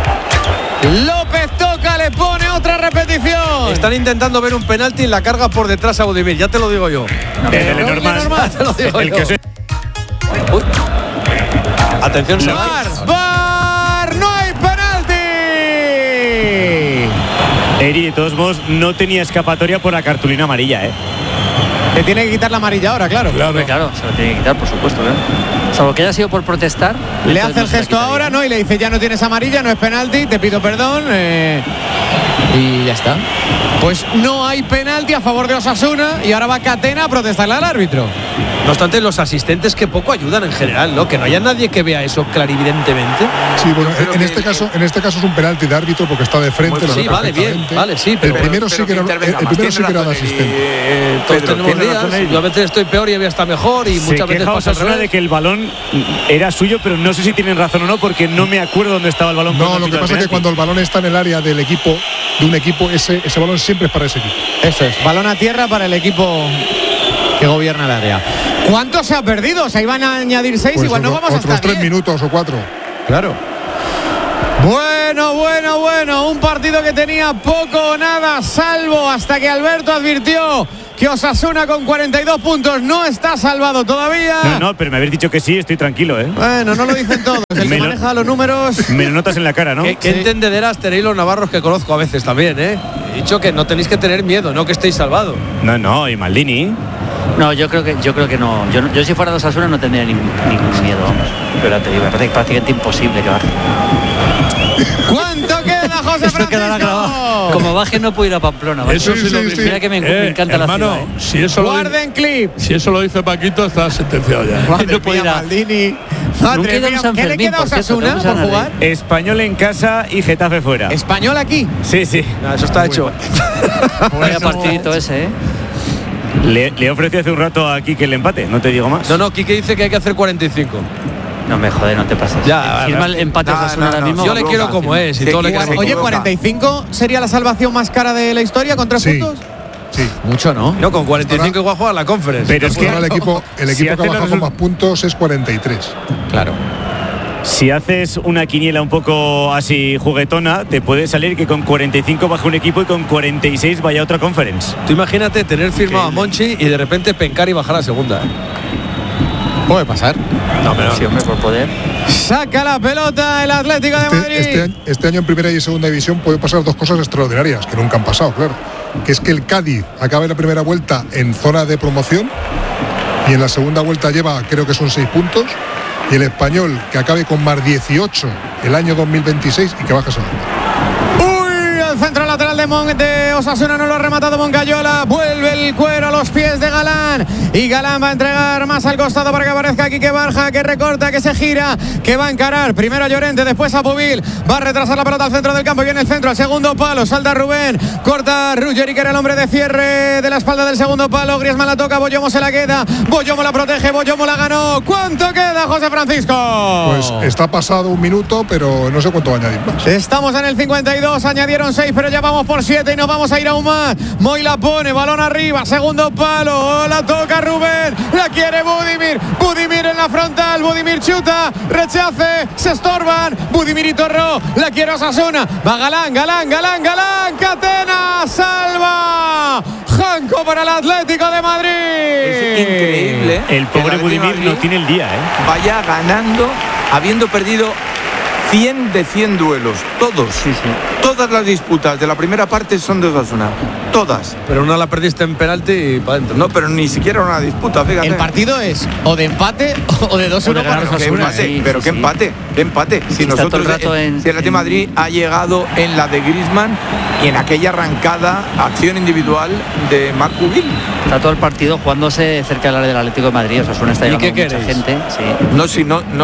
López Toca le pone otra repetición. Están intentando ver un penalti en la carga por detrás a Budimir, ya te lo digo yo. Normal. Te lo digo yo. Atención, VAR, no hay penalti. Eri, de todos modos, no tenía escapatoria por la cartulina amarilla, Le tiene que quitar la amarilla ahora, claro. Claro, se lo tiene que quitar, por supuesto. Salvo que haya sido por protestar. Le hace el gesto ahora, ¿no? Y le dice, ya no tienes amarilla, no es penalti, te pido perdón. Y ya está. Pues no hay penalti a favor de Osasuna y ahora va Catena a protestarle al árbitro. No obstante, los asistentes que poco ayudan en general, ¿no? Que no haya nadie que vea eso clarividentemente. Sí, bueno, en este caso es un penalti de árbitro porque está de frente. Sí, vale, bien, vale, sí. Pero, el primero sí que era de asistente. Todos tenemos días. Yo a veces estoy peor y había está mejor y muchas veces pasa al revés. De que el balón era suyo, pero no sé si tienen razón o no, porque no me acuerdo dónde estaba el balón. No, lo que pasa es que cuando el balón está en el área del equipo, de un equipo, ese balón siempre es para ese equipo. Eso es, balón a tierra para el equipo que gobierna el área. ¿Cuánto se ha perdido? Se iban a añadir 6, pues igual no vamos hasta 10. Otros 3 minutos o 4. Claro. Bueno, un partido que tenía poco o nada salvo hasta que Alberto advirtió que Osasuna con 42 puntos no está salvado todavía. No, pero me habéis dicho que sí, estoy tranquilo, ¿eh? Bueno, no lo dicen todos. El que maneja los números. Me lo notas en la cara, ¿no? ¿Qué entenderás? Tenéis los navarros que conozco a veces también, ¿eh? He dicho que no tenéis que tener miedo, no que estéis salvados. No, y Maldini. No, yo creo que no. Yo si fuera de Osasuna no tendría ningún miedo, vamos. Pero te digo, me parece prácticamente imposible que baje. ¿Cuánto queda, José Francisco? Como baje no puedo ir a Pamplona, ¿vale? Eso sí, Mira que me encanta hermano, la ciudad, ¿eh? Si eso Guarden clip. Si eso lo dice Paquito, está sentenciado ya. No puede ir a Maldini. Madre mía, ¿qué le queda a Osasuna por jugar? Español en casa y Getafe fuera. ¿Español aquí? Sí. No, eso está hecho. Vaya partidito ese, ¿eh? Le ofrecí hace un rato a Quique el empate, no te digo más. No, Quique dice que hay que hacer 45. No me jode, no te pases. Firma el empate ahora mismo. Yo le quiero como es. Y todo le Oye, 45 sería la salvación más cara de la historia con 3 puntos. Sí. Mucho, ¿no? No, con 45 igual juega la Conference. Pero es que el equipo que ha bajado con más puntos es 43. Claro. Si haces una quiniela un poco así juguetona, te puede salir que con 45 baja un equipo y con 46 vaya otra Conference. Tú imagínate tener firmado a Monchi y de repente pencar y bajar a segunda. Puede pasar. No, pero sí, hombre, por poder. Saca la pelota el Atlético de Madrid. Este año en primera y segunda división puede pasar 2 cosas extraordinarias que nunca han pasado, claro. Que es que el Cádiz acabe la primera vuelta en zona de promoción y en la segunda vuelta lleva, creo que son 6 puntos. Y el Español que acabe con más 18 el año 2026 y que baje a segunda. El centro lateral de Osasuna no lo ha rematado Moncayola. Vuelve el cuero a los pies de Galán. Y Galán va a entregar más al costado para que aparezca Quique Barja, que recorta, que se gira, que va a encarar. Primero a Llorente, después a Pubil. Va a retrasar la pelota al centro del campo. Viene el centro, al segundo palo. Salta Rubén. Corta Ruggeri, que era el hombre de cierre de la espalda del segundo palo. Griezmann la toca, Boyomo se la queda. Boyomo la protege, Boyomo la ganó. ¿Cuánto queda, José Francisco? Pues está pasado 1 minuto, pero no sé cuánto va a añadir más. Estamos en el 52, añadieron 6, pero ya vamos por 7 y nos vamos a ir aún más. Moy la pone, balón arriba, segundo palo, la toca Rubén, la quiere Budimir. Budimir en la frontal, Budimir chuta, rechace, se estorban. Budimir y Torró, la quiere Osasuna. Va Galán, Catena, salva. Janco para el Atlético de Madrid. Es increíble. El pobre Budimir no tiene el día, ¿eh? Vaya ganando, habiendo perdido 100 de 100 duelos, todos. Todas las disputas de la primera parte son de Osasuna, todas. Pero una la perdiste en penalti y para adentro. No, pero ni siquiera una disputa, fíjate. El partido es o de empate o de 2-1 para Osasuna. Pero qué empate. Si nosotros, si el Atlético de Madrid ha llegado en la de Griezmann y en aquella arrancada acción individual de Marc Pubil. Está todo el partido jugándose cerca del área del Atlético de Madrid. Osasuna está llegando mucha gente. Sí.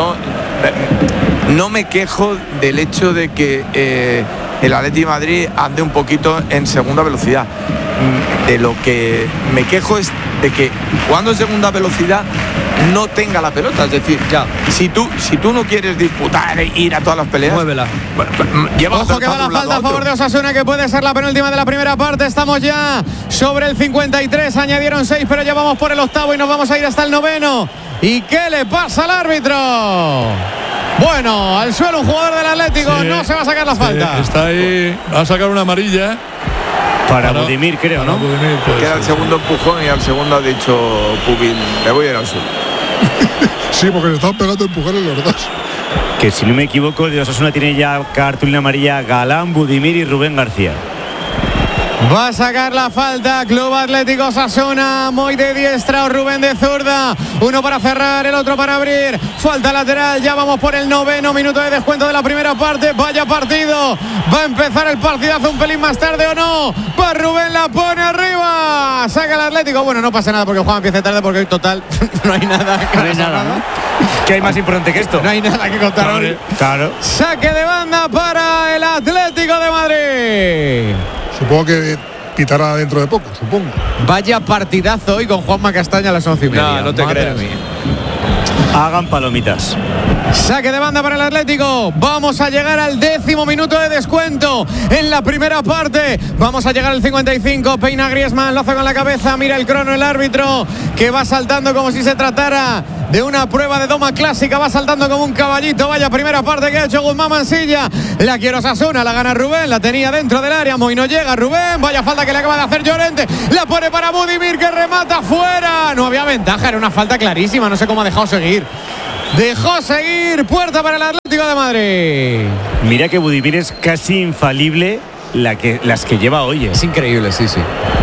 No me quejo del hecho de que el Atlético de Madrid ande un poquito en segunda velocidad. De lo que me quejo es de que jugando en segunda velocidad no tenga la pelota. Es decir, ya, si tú no quieres disputar e ir a todas las peleas, muévela. Ojo que va la falta a favor de Osasuna, que puede ser la penúltima de la primera parte. Estamos ya sobre el 53, añadieron 6, pero ya vamos por el octavo y nos vamos a ir hasta el noveno. ¿Y qué le pasa al árbitro? Bueno, al suelo un jugador del Atlético, no se va a sacar la falta. Está ahí, va a sacar una amarilla. Para Budimir, creo, ¿no? Budimir, queda el segundo empujón y al segundo ha dicho Pubil, me voy a ir al suelo. Sí, porque se están pegando empujones los dos. Que si no me equivoco, de Osasuna tiene ya cartulina amarilla Galán, Budimir y Rubén García. Va a sacar la falta Club Atlético Osasuna. Moy de diestra o Rubén de zurda. Uno para cerrar, el otro para abrir. Falta lateral, ya vamos por el 9º minuto de descuento de la primera parte. Vaya partido. Va a empezar el partidazo un pelín más tarde o no. Va Rubén, la pone arriba. Saca el Atlético. Bueno, no pasa nada porque el juego empieza tarde, porque hoy total no hay nada. No hay nada, ¿no? ¿Qué hay más importante que esto? No hay nada que contar hoy. Claro. Saque de banda para el Atlético de Madrid. Supongo que pitará dentro de poco, supongo. Vaya partidazo hoy con Juanma Castaña a las 11:30. No, no te creas. Hagan palomitas. Saque de banda para el Atlético. Vamos a llegar al 10º minuto de descuento en la primera parte. Vamos a llegar al 55. Peina Griezmann, lo hace con la cabeza. Mira el crono el árbitro, que va saltando como si se tratara de una prueba de doma clásica. Va saltando como un caballito. Vaya primera parte que ha hecho Guzmán Mansilla. La quiere Osasuna, la gana Rubén. La tenía dentro del área. Moy no llega. Rubén, vaya falta que le acaba de hacer Llorente. La pone para Budimir, que remata fuera. No había ventaja, era una falta clarísima. No sé cómo ha dejado seguir. Dejó seguir, puerta para el Atlético de Madrid. Mira que Budimir es casi infalible las que lleva hoy. Es increíble, sí.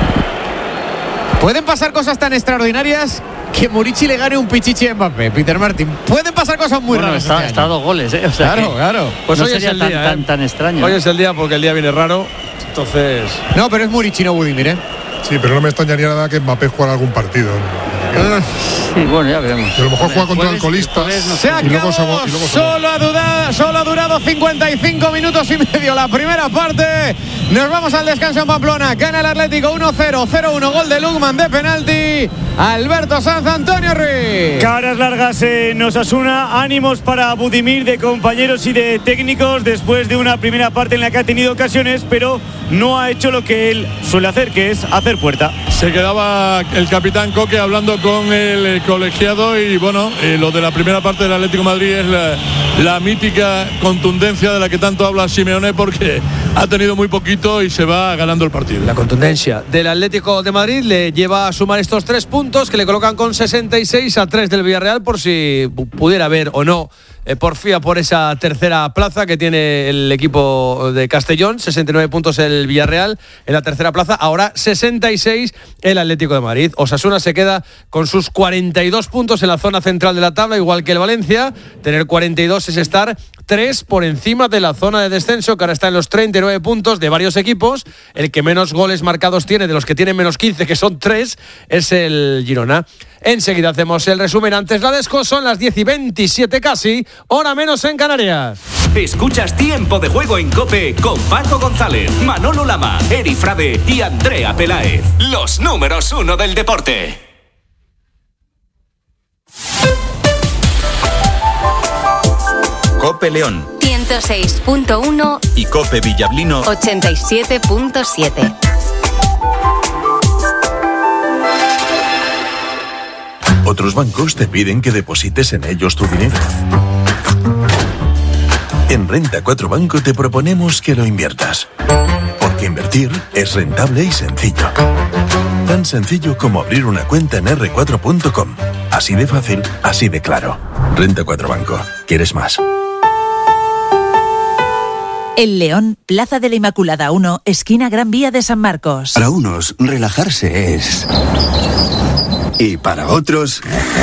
Pueden pasar cosas tan extraordinarias que Murici le gane un pichichi a Mbappé, Peter Martin. Pueden pasar cosas muy raras. Está a 2 goles, O sea, claro. Pues no hoy sería es el día, tan extraño. Hoy es el día porque el día viene raro. Entonces. No, pero es Murici, no Budimir, Sí, pero no me extrañaría nada que Mbappé jugara algún partido. Sí, bueno, ya veremos. A lo mejor juega contra alcoholistas. Se acabó. Solo ha durado 55 minutos y medio la primera parte. Nos vamos al descanso en Pamplona. Gana el Atlético 1-0, 0-1. Gol de Lugman de penalti. Alberto Sanz, Antonio Ruiz. Caras largas en Osasuna. Ánimos para Budimir, de compañeros y de técnicos, después de una primera parte en la que ha tenido ocasiones, pero no ha hecho lo que él suele hacer, que es hacer puerta. Se quedaba el capitán Coque hablando con el colegiado y bueno, lo de la primera parte del Atlético de Madrid es la mítica contundencia de la que tanto habla Simeone, porque ha tenido muy poquito y se va ganando el partido. La contundencia del Atlético de Madrid le lleva a sumar estos 3 puntos que le colocan con 66 a 3 del Villarreal, por si pudiera haber o no porfía por esa tercera plaza que tiene el equipo de Castellón. 69 puntos el Villarreal en la tercera plaza, ahora 66 el Atlético de Madrid. Osasuna se queda con sus 42 puntos en la zona central de la tabla, igual que el Valencia. Tener 42 es estar 3 por encima de la zona de descenso, que ahora está en los 39 puntos de varios equipos. El que menos goles marcados tiene, de los que tienen menos 15, que son 3, es el Girona. Enseguida hacemos el resumen. Antes la desco, son las 10:27 casi, hora menos en Canarias. Escuchas Tiempo de Juego en COPE con Paco González, Manolo Lama, Eri Frade y Andrea Peláez. Los números 1 del deporte. COPE León 106.1 y COPE Villablino 87.7. Otros bancos te piden que deposites en ellos tu dinero. En Renta 4 Banco te proponemos que lo inviertas. Porque invertir es rentable y sencillo. Tan sencillo como abrir una cuenta en r4.com. Así de fácil, así de claro. Renta 4 Banco. ¿Quieres más? En León, Plaza de la Inmaculada 1, esquina Gran Vía de San Marcos. Para unos, relajarse es... Y para otros...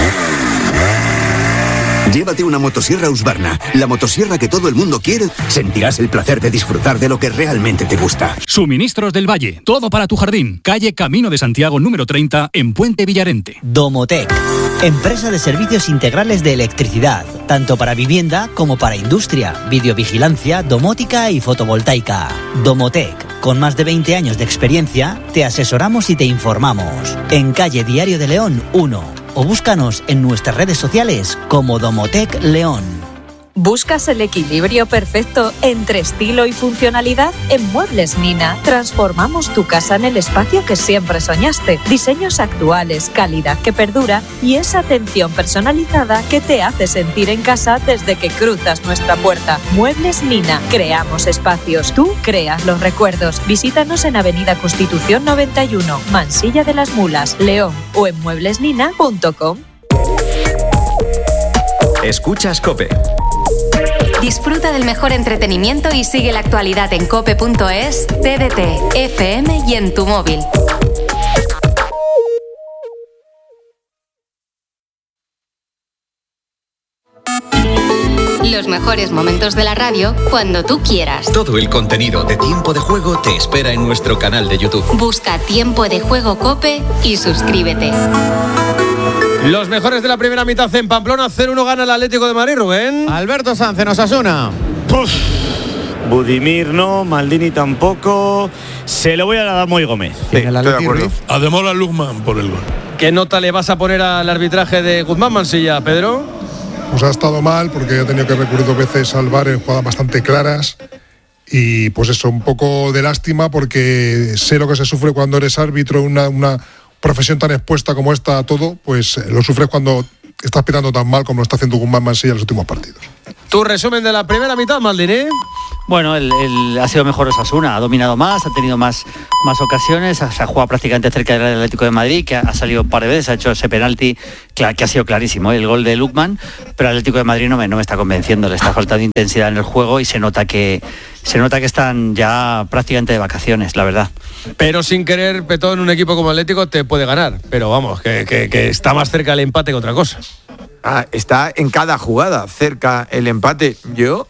Llévate una motosierra Husqvarna, la motosierra que todo el mundo quiere. Sentirás el placer de disfrutar de lo que realmente te gusta. Suministros del Valle, todo para tu jardín. Calle Camino de Santiago número 30, en Puente Villarente. Domotec, empresa de servicios integrales de electricidad, tanto para vivienda como para industria, videovigilancia, domótica y fotovoltaica. Domotec, con más de 20 años de experiencia, te asesoramos y te informamos. En calle Diario de León 1. O búscanos en nuestras redes sociales como Domotec León. ¿Buscas el equilibrio perfecto entre estilo y funcionalidad? En Muebles Nina transformamos tu casa en el espacio que siempre soñaste. Diseños actuales, calidad que perdura y esa atención personalizada que te hace sentir en casa desde que cruzas nuestra puerta. Muebles Nina, creamos espacios, tú creas los recuerdos. Visítanos en Avenida Constitución 91, Mansilla de las Mulas, León, o en mueblesnina.com. Escuchas COPE. Disfruta del mejor entretenimiento y sigue la actualidad en cope.es, TDT, FM y en tu móvil. Los mejores momentos de la radio cuando tú quieras. Todo el contenido de Tiempo de Juego te espera en nuestro canal de YouTube. Busca Tiempo de Juego COPE y suscríbete. Los mejores de la primera mitad en Pamplona. 0-1 gana el Atlético de Madrid, Rubén. Alberto Sanz en Osasuna. Budimir no, Maldini tampoco. Se lo voy a dar Moy Gómez. Sí, estoy de acuerdo. Ademola Luzman por el gol. ¿Qué nota le vas a poner al arbitraje de Guzmán Mansilla, Pedro? Pues ha estado mal porque ha tenido que recurrir 2 veces al VAR en jugadas bastante claras y pues eso, un poco de lástima porque sé lo que se sufre cuando eres árbitro, una profesión tan expuesta como esta a todo, pues lo sufres cuando estás pitando tan mal como lo está haciendo Guzmán Mansilla en los últimos partidos. Tu resumen de la primera mitad, Maldini. Bueno, él ha sido mejor Osasuna, ha dominado más, ha tenido más ocasiones, se ha jugado prácticamente cerca del Atlético de Madrid, que ha salido un par de veces, ha hecho ese penalti que ha sido clarísimo, el gol de Lukman, pero el Atlético de Madrid no me está convenciendo, le está faltando intensidad en el juego y se nota que están ya prácticamente de vacaciones, la verdad. Pero sin querer, Petón, en un equipo como Atlético te puede ganar, pero vamos, que está más cerca el empate que otra cosa. Está en cada jugada cerca el empate. Yo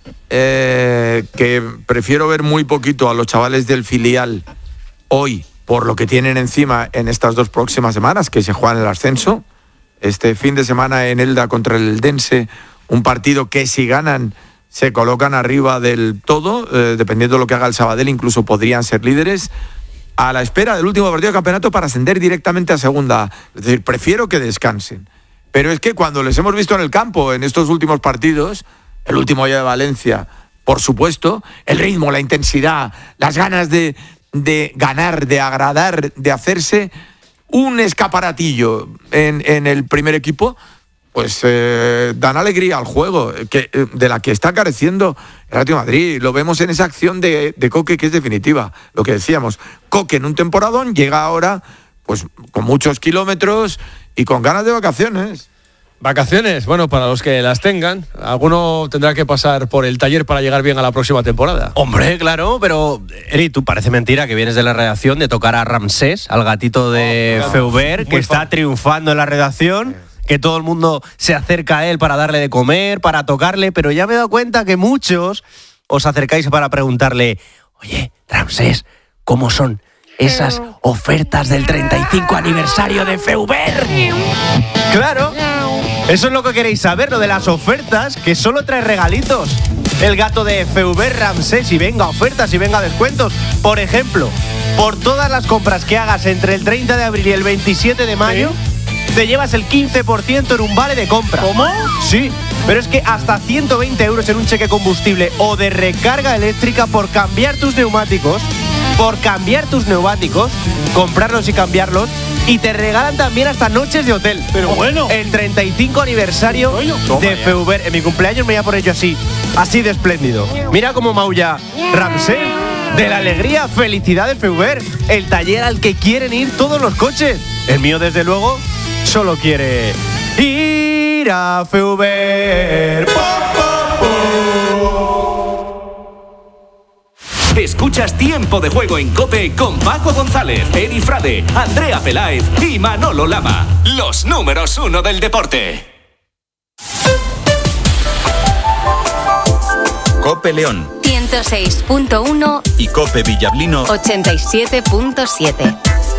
que prefiero ver muy poquito a los chavales del filial hoy por lo que tienen encima en estas 2 próximas semanas, que se juegan el ascenso. Este fin de semana en Elda contra el Eldense, un partido que si ganan se colocan arriba del todo, dependiendo de lo que haga el Sabadell, incluso podrían ser líderes, a la espera del último partido de campeonato para ascender directamente a segunda. Es decir, prefiero que descansen. Pero es que cuando les hemos visto en el campo en estos últimos partidos, el último ya de Valencia, por supuesto, el ritmo, la intensidad, las ganas de ganar, de agradar, de hacerse un escaparatillo en el primer equipo, pues dan alegría al juego, de la que está careciendo el Atlético de Madrid. Lo vemos en esa acción de Coque, que es definitiva. Lo que decíamos, Coque en un temporadón llega ahora pues con muchos kilómetros y con ganas de vacaciones. Vacaciones, bueno, para los que las tengan, alguno tendrá que pasar por el taller para llegar bien a la próxima temporada. Hombre, claro, pero Eri, tú parece mentira que vienes de la redacción de tocar a Ramsés, al gatito de Feuber, que está triunfando en la redacción, que todo el mundo se acerca a él para darle de comer, para tocarle, pero ya me he dado cuenta que muchos os acercáis para preguntarle, oye, Ramsés, ¿cómo son esas ofertas del 35 aniversario de Feuber? Claro, eso es lo que queréis saber, lo de las ofertas, que solo trae regalitos. El gato de Feuber Ramsés, y venga ofertas y venga descuentos. Por ejemplo, por todas las compras que hagas entre el 30 de abril y el 27 de mayo, te llevas el 15% en un vale de compra. ¿Cómo? Sí, pero es que hasta 120 euros en un cheque combustible o de recarga eléctrica por cambiar tus neumáticos, comprarlos y cambiarlos, y te regalan también hasta noches de hotel. Pero bueno, el 35 aniversario de Feuber. En mi cumpleaños me voy a poner yo así de espléndido. Mira cómo maulla Ramsés, de la alegría, felicidad de Feuber, el taller al que quieren ir todos los coches. El mío, desde luego, solo quiere ir a Feuber. Escuchas Tiempo de Juego en COPE con Paco González, Eri Frade, Andrea Peláez y Manolo Lama. Los números 1 del deporte. COPE León 106.1 y COPE Villablino 87.7.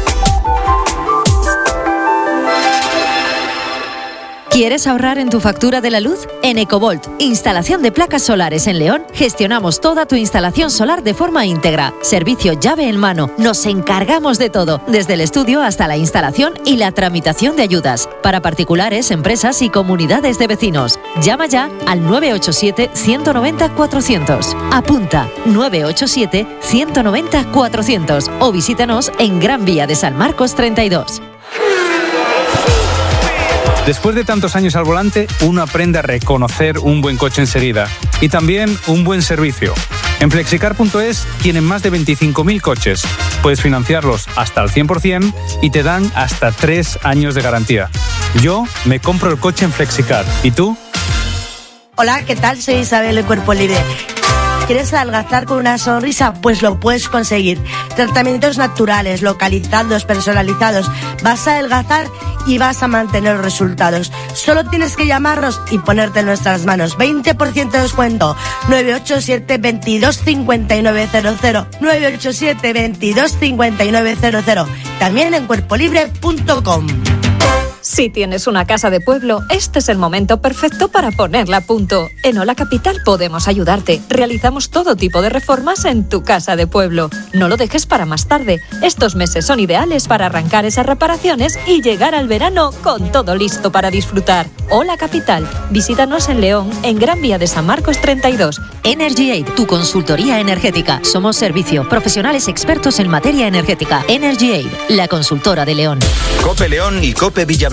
¿Quieres ahorrar en tu factura de la luz? En Ecovolt, instalación de placas solares en León, gestionamos toda tu instalación solar de forma íntegra. Servicio llave en mano. Nos encargamos de todo, desde el estudio hasta la instalación y la tramitación de ayudas. Para particulares, empresas y comunidades de vecinos. Llama ya al 987-190-400. Apunta 987-190-400 o visítanos en Gran Vía de San Marcos 32. Después de tantos años al volante, uno aprende a reconocer un buen coche enseguida y también un buen servicio. En Flexicar.es tienen más de 25.000 coches. Puedes financiarlos hasta al 100% y te dan hasta 3 años de garantía. Yo me compro el coche en Flexicar. ¿Y tú? Hola, ¿qué tal? Soy Isabel de Cuerpo Libre. ¿Quieres adelgazar con una sonrisa? Pues lo puedes conseguir. Tratamientos naturales, localizados, personalizados. Vas a adelgazar y vas a mantener los resultados. Solo tienes que llamarnos y ponerte en nuestras manos. 20% de descuento. 987 22 5900. 987 22 5900. También en cuerpolibre.com. Si tienes una casa de pueblo, este es el momento perfecto para ponerla a punto. En Hola Capital podemos ayudarte. Realizamos todo tipo de reformas en tu casa de pueblo. No lo dejes para más tarde. Estos meses son ideales para arrancar esas reparaciones y llegar al verano con todo listo para disfrutar. Hola Capital. Visítanos en León, en Gran Vía de San Marcos 32. Energy Aid, tu consultoría energética. Somos servicio, profesionales expertos en materia energética. Energy Aid, la consultora de León. COPE León y COPE Villablino.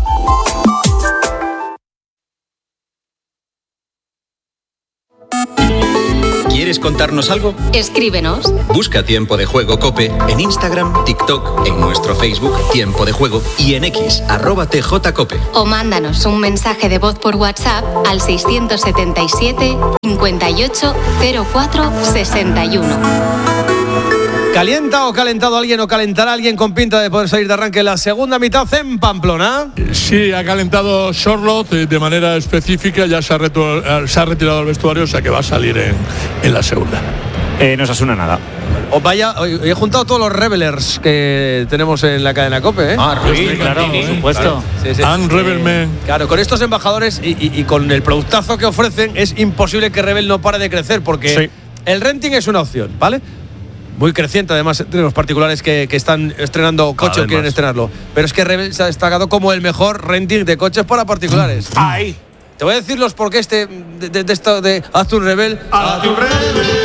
¿Quieres contarnos algo? Escríbenos. Busca Tiempo de Juego COPE en Instagram, TikTok, en nuestro Facebook Tiempo de Juego y en X, @TJCOPE. O mándanos un mensaje de voz por WhatsApp al 677 58 04 61. ¿Calienta o calentado alguien o calentará alguien con pinta de poder salir de arranque en la segunda mitad en Pamplona? Sí, ha calentado Charlotte de manera específica, ya se ha retirado al vestuario, o sea que va a salir en la segunda. No se asuna nada. He juntado todos los Revelers que tenemos en la cadena COPE, ¿eh? Sí, claro, por supuesto. Claro. Sí. And Rebelman. Claro, con estos embajadores y con el productazo que ofrecen, es imposible que Rebel no pare de crecer, porque el renting es una opción, ¿vale? Muy creciente, además, entre los particulares que están estrenando coches o quieren estrenarlo. Pero es que Rebel se ha destacado como el mejor renting de coches para particulares. ¡Ay! Te voy a decir los porqués de esto de Haz tu Rebel. ¡Haz tu Rebel!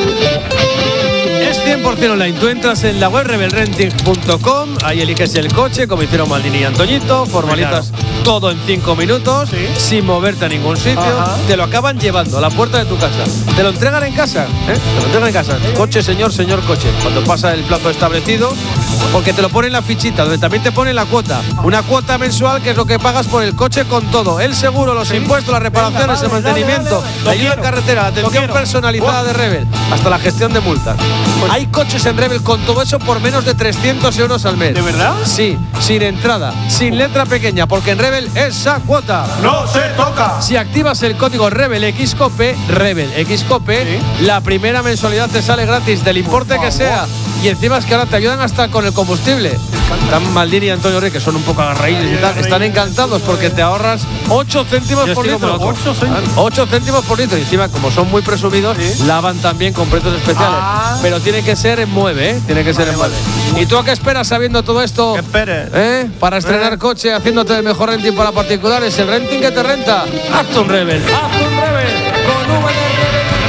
Es 100% online. Tú entras en la web rebelrenting.com, ahí eliges el coche, como hicieron Maldini y Antoñito, formalizas todo en 5 minutos, sin moverte a ningún sitio. Te lo acaban llevando a la puerta de tu casa. Te lo entregan en casa, Te lo entregan en casa. Coche, señor coche. Cuando pasa el plazo establecido, porque te lo ponen en la fichita, donde también te ponen la cuota. Una cuota mensual que es lo que pagas por el coche con todo. El seguro, los impuestos, las reparaciones, el mantenimiento, la ayuda en carretera, la atención personalizada de Rebel, hasta la gestión de multas. Hay coches en Rebel con todo eso por menos de 300 euros al mes. ¿De verdad? Sí, sin entrada, sin letra pequeña, porque en Rebel esa cuota no se toca. Si activas el código RebelXCOPE, la primera mensualidad te sale gratis del importe que sea. Y encima es que ahora te ayudan hasta con el combustible. Están Maldini y Antonio Rey, que son un poco agarraídos y tal, están encantados porque te ahorras 8 céntimos por litro. 8 céntimos por litro. Y encima, como son muy presumidos, lavan también con precios especiales. Pero tiene que ser en Mueve, Tiene que ser en Mueve. ¿Y tú a qué esperas sabiendo todo esto? ¿Qué esperes? Para estrenar coche, haciéndote el mejor renting para particulares, el renting que te renta. Hazte un Rebel. Hazte un Rebel con V de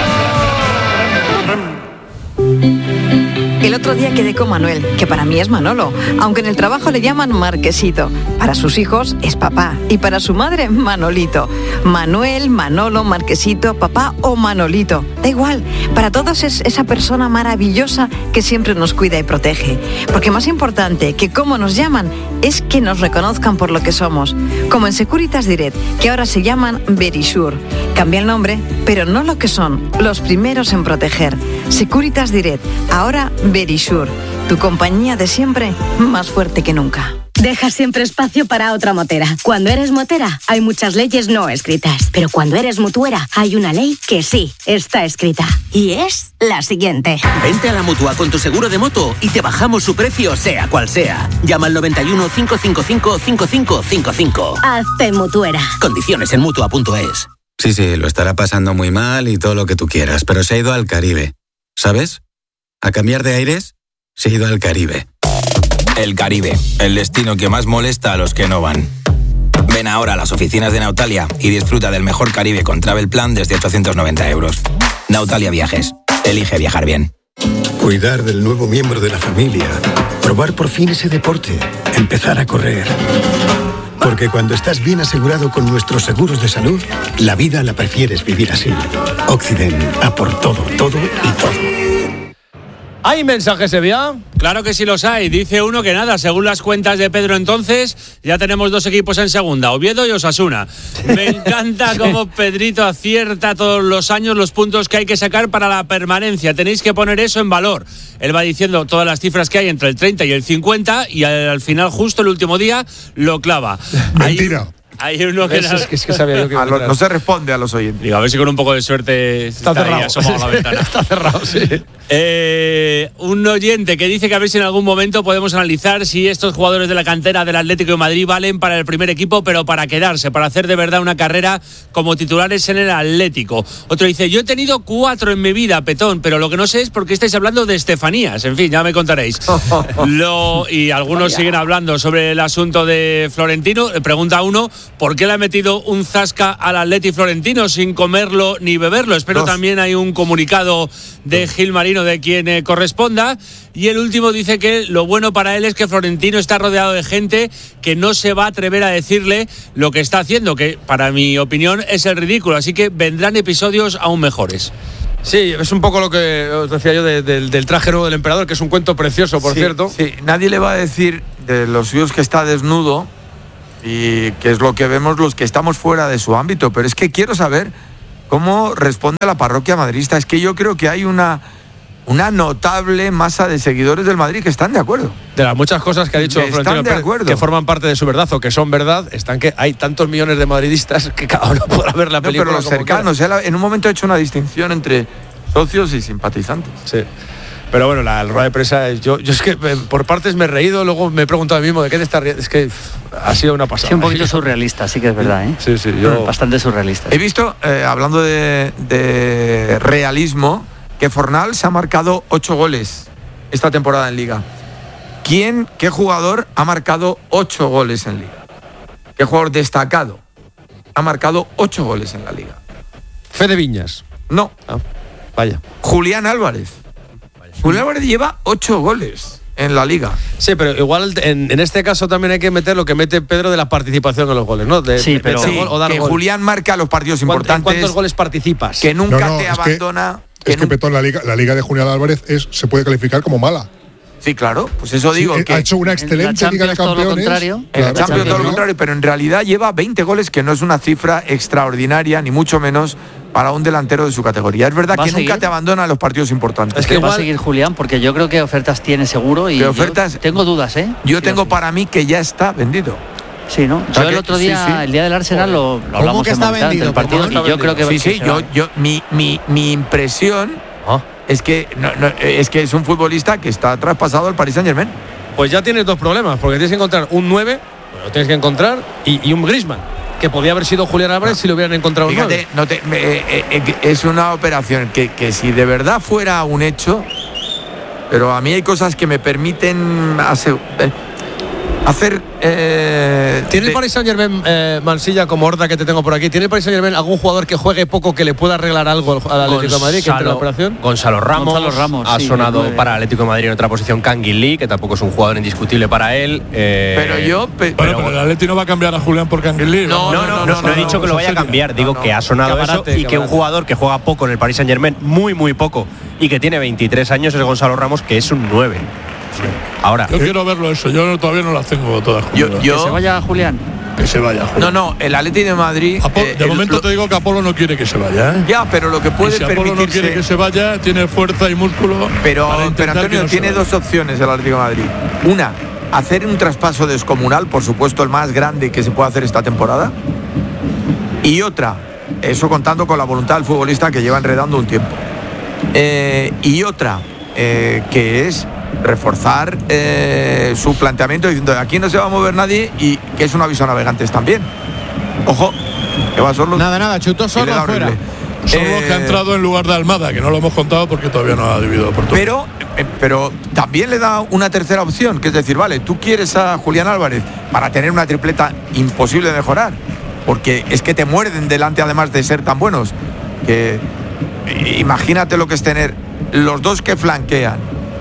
El otro día quedé con Manuel, que para mí es Manolo, aunque en el trabajo le llaman Marquesito. Para sus hijos es papá y para su madre Manolito. Manuel, Manolo, Marquesito, papá o Manolito. Da igual, para todos es esa persona maravillosa que siempre nos cuida y protege. Porque más importante que cómo nos llaman es que nos reconozcan por lo que somos. Como en Securitas Direct, que ahora se llaman Verisure. Cambia el nombre, pero no lo que son, los primeros en proteger. Securitas Direct, ahora Verisure, tu compañía de siempre, más fuerte que nunca. Deja siempre espacio para otra motera. Cuando eres motera, hay muchas leyes no escritas. Pero cuando eres mutuera, hay una ley que sí está escrita. Y es la siguiente. Vente a la Mutua con tu seguro de moto y te bajamos su precio, sea cual sea. Llama al 91 555 5555. Hazte mutuera. Condiciones en Mutua.es. Sí, lo estará pasando muy mal y todo lo que tú quieras, pero se ha ido al Caribe. ¿Sabes? A cambiar de aires, se ha ido al Caribe. El Caribe, el destino que más molesta a los que no van. Ven ahora a las oficinas de Nautalia y disfruta del mejor Caribe con Travel Plan desde 890 euros. Nautalia Viajes. Elige viajar bien. Cuidar del nuevo miembro de la familia. Probar por fin ese deporte. Empezar a correr. Porque cuando estás bien asegurado con nuestros seguros de salud, la vida la prefieres vivir así. Occident, a por todo y todo. ¿Hay mensajes, Sevilla? Claro que sí los hay. Dice uno que nada, según las cuentas de Pedro entonces, ya tenemos 2 equipos en segunda, Oviedo y Osasuna. Me encanta cómo Pedrito acierta todos los años los puntos que hay que sacar para la permanencia. Tenéis que poner eso en valor. Él va diciendo todas las cifras que hay entre el 30 y el 50 y al final, justo el último día, lo clava. Mentira. Hay uno que es que sabía yo que no se responde a los oyentes. Digo, a ver si con un poco de suerte está cerrado. Asomado a la ventana. Está cerrado, sí. Un oyente que dice que a ver si en algún momento podemos analizar si estos jugadores de la cantera del Atlético de Madrid valen para el primer equipo, pero para quedarse, para hacer de verdad una carrera como titulares en el Atlético. Otro dice, yo he tenido 4 en mi vida, Petón, pero lo que no sé es por qué estáis hablando de Estefanías. En fin, ya me contaréis. Y algunos siguen hablando sobre el asunto de Florentino. Pregunta uno, ¿por qué le ha metido un zasca al Atleti Florentino sin comerlo ni beberlo? Espero también hay un comunicado de Gil Marino de quien corresponda. Y el último dice que lo bueno para él es que Florentino está rodeado de gente que no se va a atrever a decirle lo que está haciendo, que para mi opinión es el ridículo, así que vendrán episodios aún mejores. Sí, es un poco lo que os decía yo del traje nuevo del emperador, que es un cuento precioso, por cierto. Sí, nadie le va a decir de los suyos que está desnudo, y que es lo que vemos los que estamos fuera de su ámbito, pero es que quiero saber cómo responde la parroquia madridista. Es que yo creo que hay una notable masa de seguidores del Madrid que están de acuerdo. De las muchas cosas que ha dicho Florentino de acuerdo, que forman parte de su verdad o que son verdad, están que hay tantos millones de madridistas que cada uno podrá ver la película. Pero los cercanos, en un momento ha hecho una distinción entre socios y simpatizantes. Sí. Pero bueno, la rueda de prensa, yo es que por partes me he reído, luego me he preguntado a mí mismo de qué te estás riendo. Es que ha sido una pasada. Sí, un poquito surrealista, sí que es verdad, ¿eh? Sí, yo... Bastante surrealista. He visto, hablando de realismo, que Fornal se ha marcado 8 goles esta temporada en Liga. ¿Qué jugador ha marcado 8 goles en Liga? ¿Qué jugador destacado ha marcado 8 goles en la Liga? Fede Viñas. No. Vaya. Julián Álvarez. Julián Álvarez lleva 8 goles en la Liga. Sí, pero igual en este caso también hay que meter lo que mete Pedro de la participación en los goles, ¿no? Que Julián marca los partidos importantes. ¿En cuántos goles participas? Que nunca te abandona. Es que Petón, la liga de Julián Álvarez se puede calificar como mala. Sí, claro, pues eso digo. Que ha hecho una excelente Liga de Campeones. En la Champions todo lo contrario, pero en realidad lleva 20 goles, que no es una cifra extraordinaria, ni mucho menos para un delantero de su categoría. Es verdad que nunca te abandona los partidos importantes. Es que va a seguir Julián, porque yo creo que ofertas tiene seguro y tengo dudas, ¿eh? Yo tengo para mí que ya está vendido. Sí, ¿no? Yo el otro día, el día del Arsenal, lo hablamos que está vendido del partido y yo creo que mi impresión es que es un futbolista que está traspasado al Paris Saint-Germain. Pues ya tienes 2 problemas, porque tienes que encontrar un 9, lo tienes que encontrar, y un Griezmann, que podía haber sido Julián Álvarez si lo hubieran encontrado. Fíjate, un 9. Es una operación que si de verdad fuera un hecho, pero a mí hay cosas que me permiten hacer. ¿Tiene el Paris Saint-Germain, Mansilla, como horda que te tengo por aquí, ¿tiene el Paris Saint-Germain algún jugador que juegue poco que le pueda arreglar algo al Atlético de Madrid, que entre la operación? Gonzalo Ramos ha sonado para el Atlético de Madrid en otra posición. Kangin Lee, que tampoco es un jugador indiscutible para él. Pero el Atlético no va a cambiar a Julián por Kangin Lee. No he dicho que lo vaya a cambiar, digo que ha sonado eso y que un jugador que juega poco en el Paris Saint-Germain, muy poco, y que tiene 23 años es Gonzalo Ramos, que es un 9. Ahora, yo quiero verlo eso, yo todavía no las tengo todas. Que se vaya Julián. Que se vaya Julián. No, el Atlético de Madrid. De momento te digo que Apolo no quiere que se vaya, ¿eh? Ya, pero lo que puede si Apolo no quiere que se vaya, tiene fuerza y músculo. Pero Antonio tiene 2 opciones el Atlético de Madrid. Una, hacer un traspaso descomunal, por supuesto el más grande que se puede hacer esta temporada. Y otra, eso contando con la voluntad del futbolista que lleva enredando un tiempo. Y otra, que es reforzar su planteamiento diciendo aquí no se va a mover nadie, y que es un aviso a navegantes también. Ojo, que va solo. Nada, chutó solo afuera. Solo que ha entrado en lugar de Almada, que no lo hemos contado porque todavía no ha dividido oportunidad. Pero también le da una tercera opción, que es decir, vale, tú quieres a Julián Álvarez para tener una tripleta imposible de mejorar, porque es que te muerden delante, además de ser tan buenos, que imagínate lo que es tener los 2 que flanquean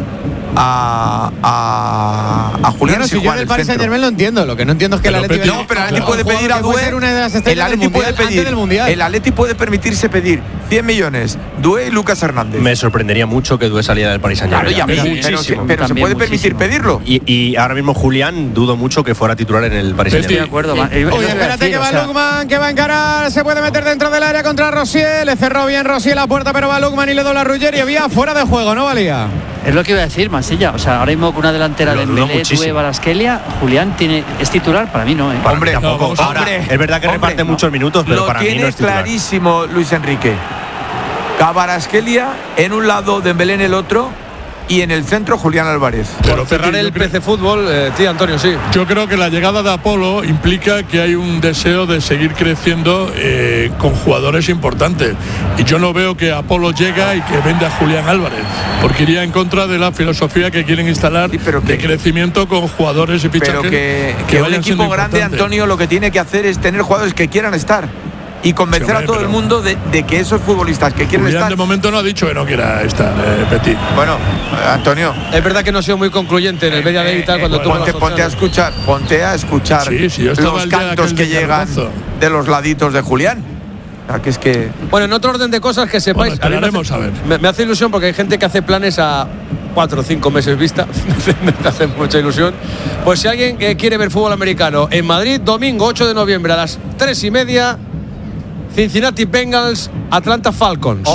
Julián. Si yo del Paris Saint-Germain lo entiendo, lo que no entiendo es que el Atleti puede pedir a Doué. El Atleti puede pedir del Mundial. El Atleti puede permitirse pedir 100 millones, Doué y Lucas Hernández. Me sorprendería mucho que Doué saliera del Paris Saint-Germain. Pero se puede permitir pedirlo. Y ahora mismo Julián dudo mucho que fuera titular en el Paris Saint-Germain. Estoy de acuerdo. Oye, espérate que va Lukman, que va a encarar, se puede meter dentro del área contra Rosier, le cerró bien Rosier la puerta, pero va Lukman y le dobla a Ruggeri y había fuera de juego, ¿no valía? Es lo que iba a decir, Mansilla. O sea, ahora mismo con una delantera de Dembélé, Doué, Kvaratskhelia, Julián es titular, para mí no, ¿eh? Hombre, tampoco. Ahora, es verdad que reparte muchos minutos, pero para mí no es titular. Lo tiene clarísimo Luis Enrique. Kvaratskhelia en un lado, Dembélé en el otro, y en el centro Julián Álvarez. Pero cerrar el PC Fútbol, tío Antonio, sí. Yo creo que la llegada de Apolo implica que hay un deseo de seguir creciendo con jugadores importantes. Y yo no veo que Apolo llega y que venda a Julián Álvarez, porque iría en contra de la filosofía que quieren instalar de crecimiento con jugadores y fichajes. Pero que un equipo grande, Antonio, lo que tiene que hacer es tener jugadores que quieran estar. Y convencer a todo el mundo de que esos futbolistas que quieren Julián estar. De momento no ha dicho que no quiera estar, Petit. Bueno, Antonio. Es verdad que no ha sido muy concluyente en el media day y tal cuando ponte a escuchar los cantos que llegan de los laditos de Julián. Que es que. Bueno, en otro orden de cosas que sepáis. Esperaremos a ver. Me hace ilusión porque hay gente que hace planes a 4 o 5 meses vista. Me hace mucha ilusión. Pues si alguien quiere ver fútbol americano en Madrid, domingo 8 de noviembre a las 3:30. Cincinnati Bengals, Atlanta Falcons.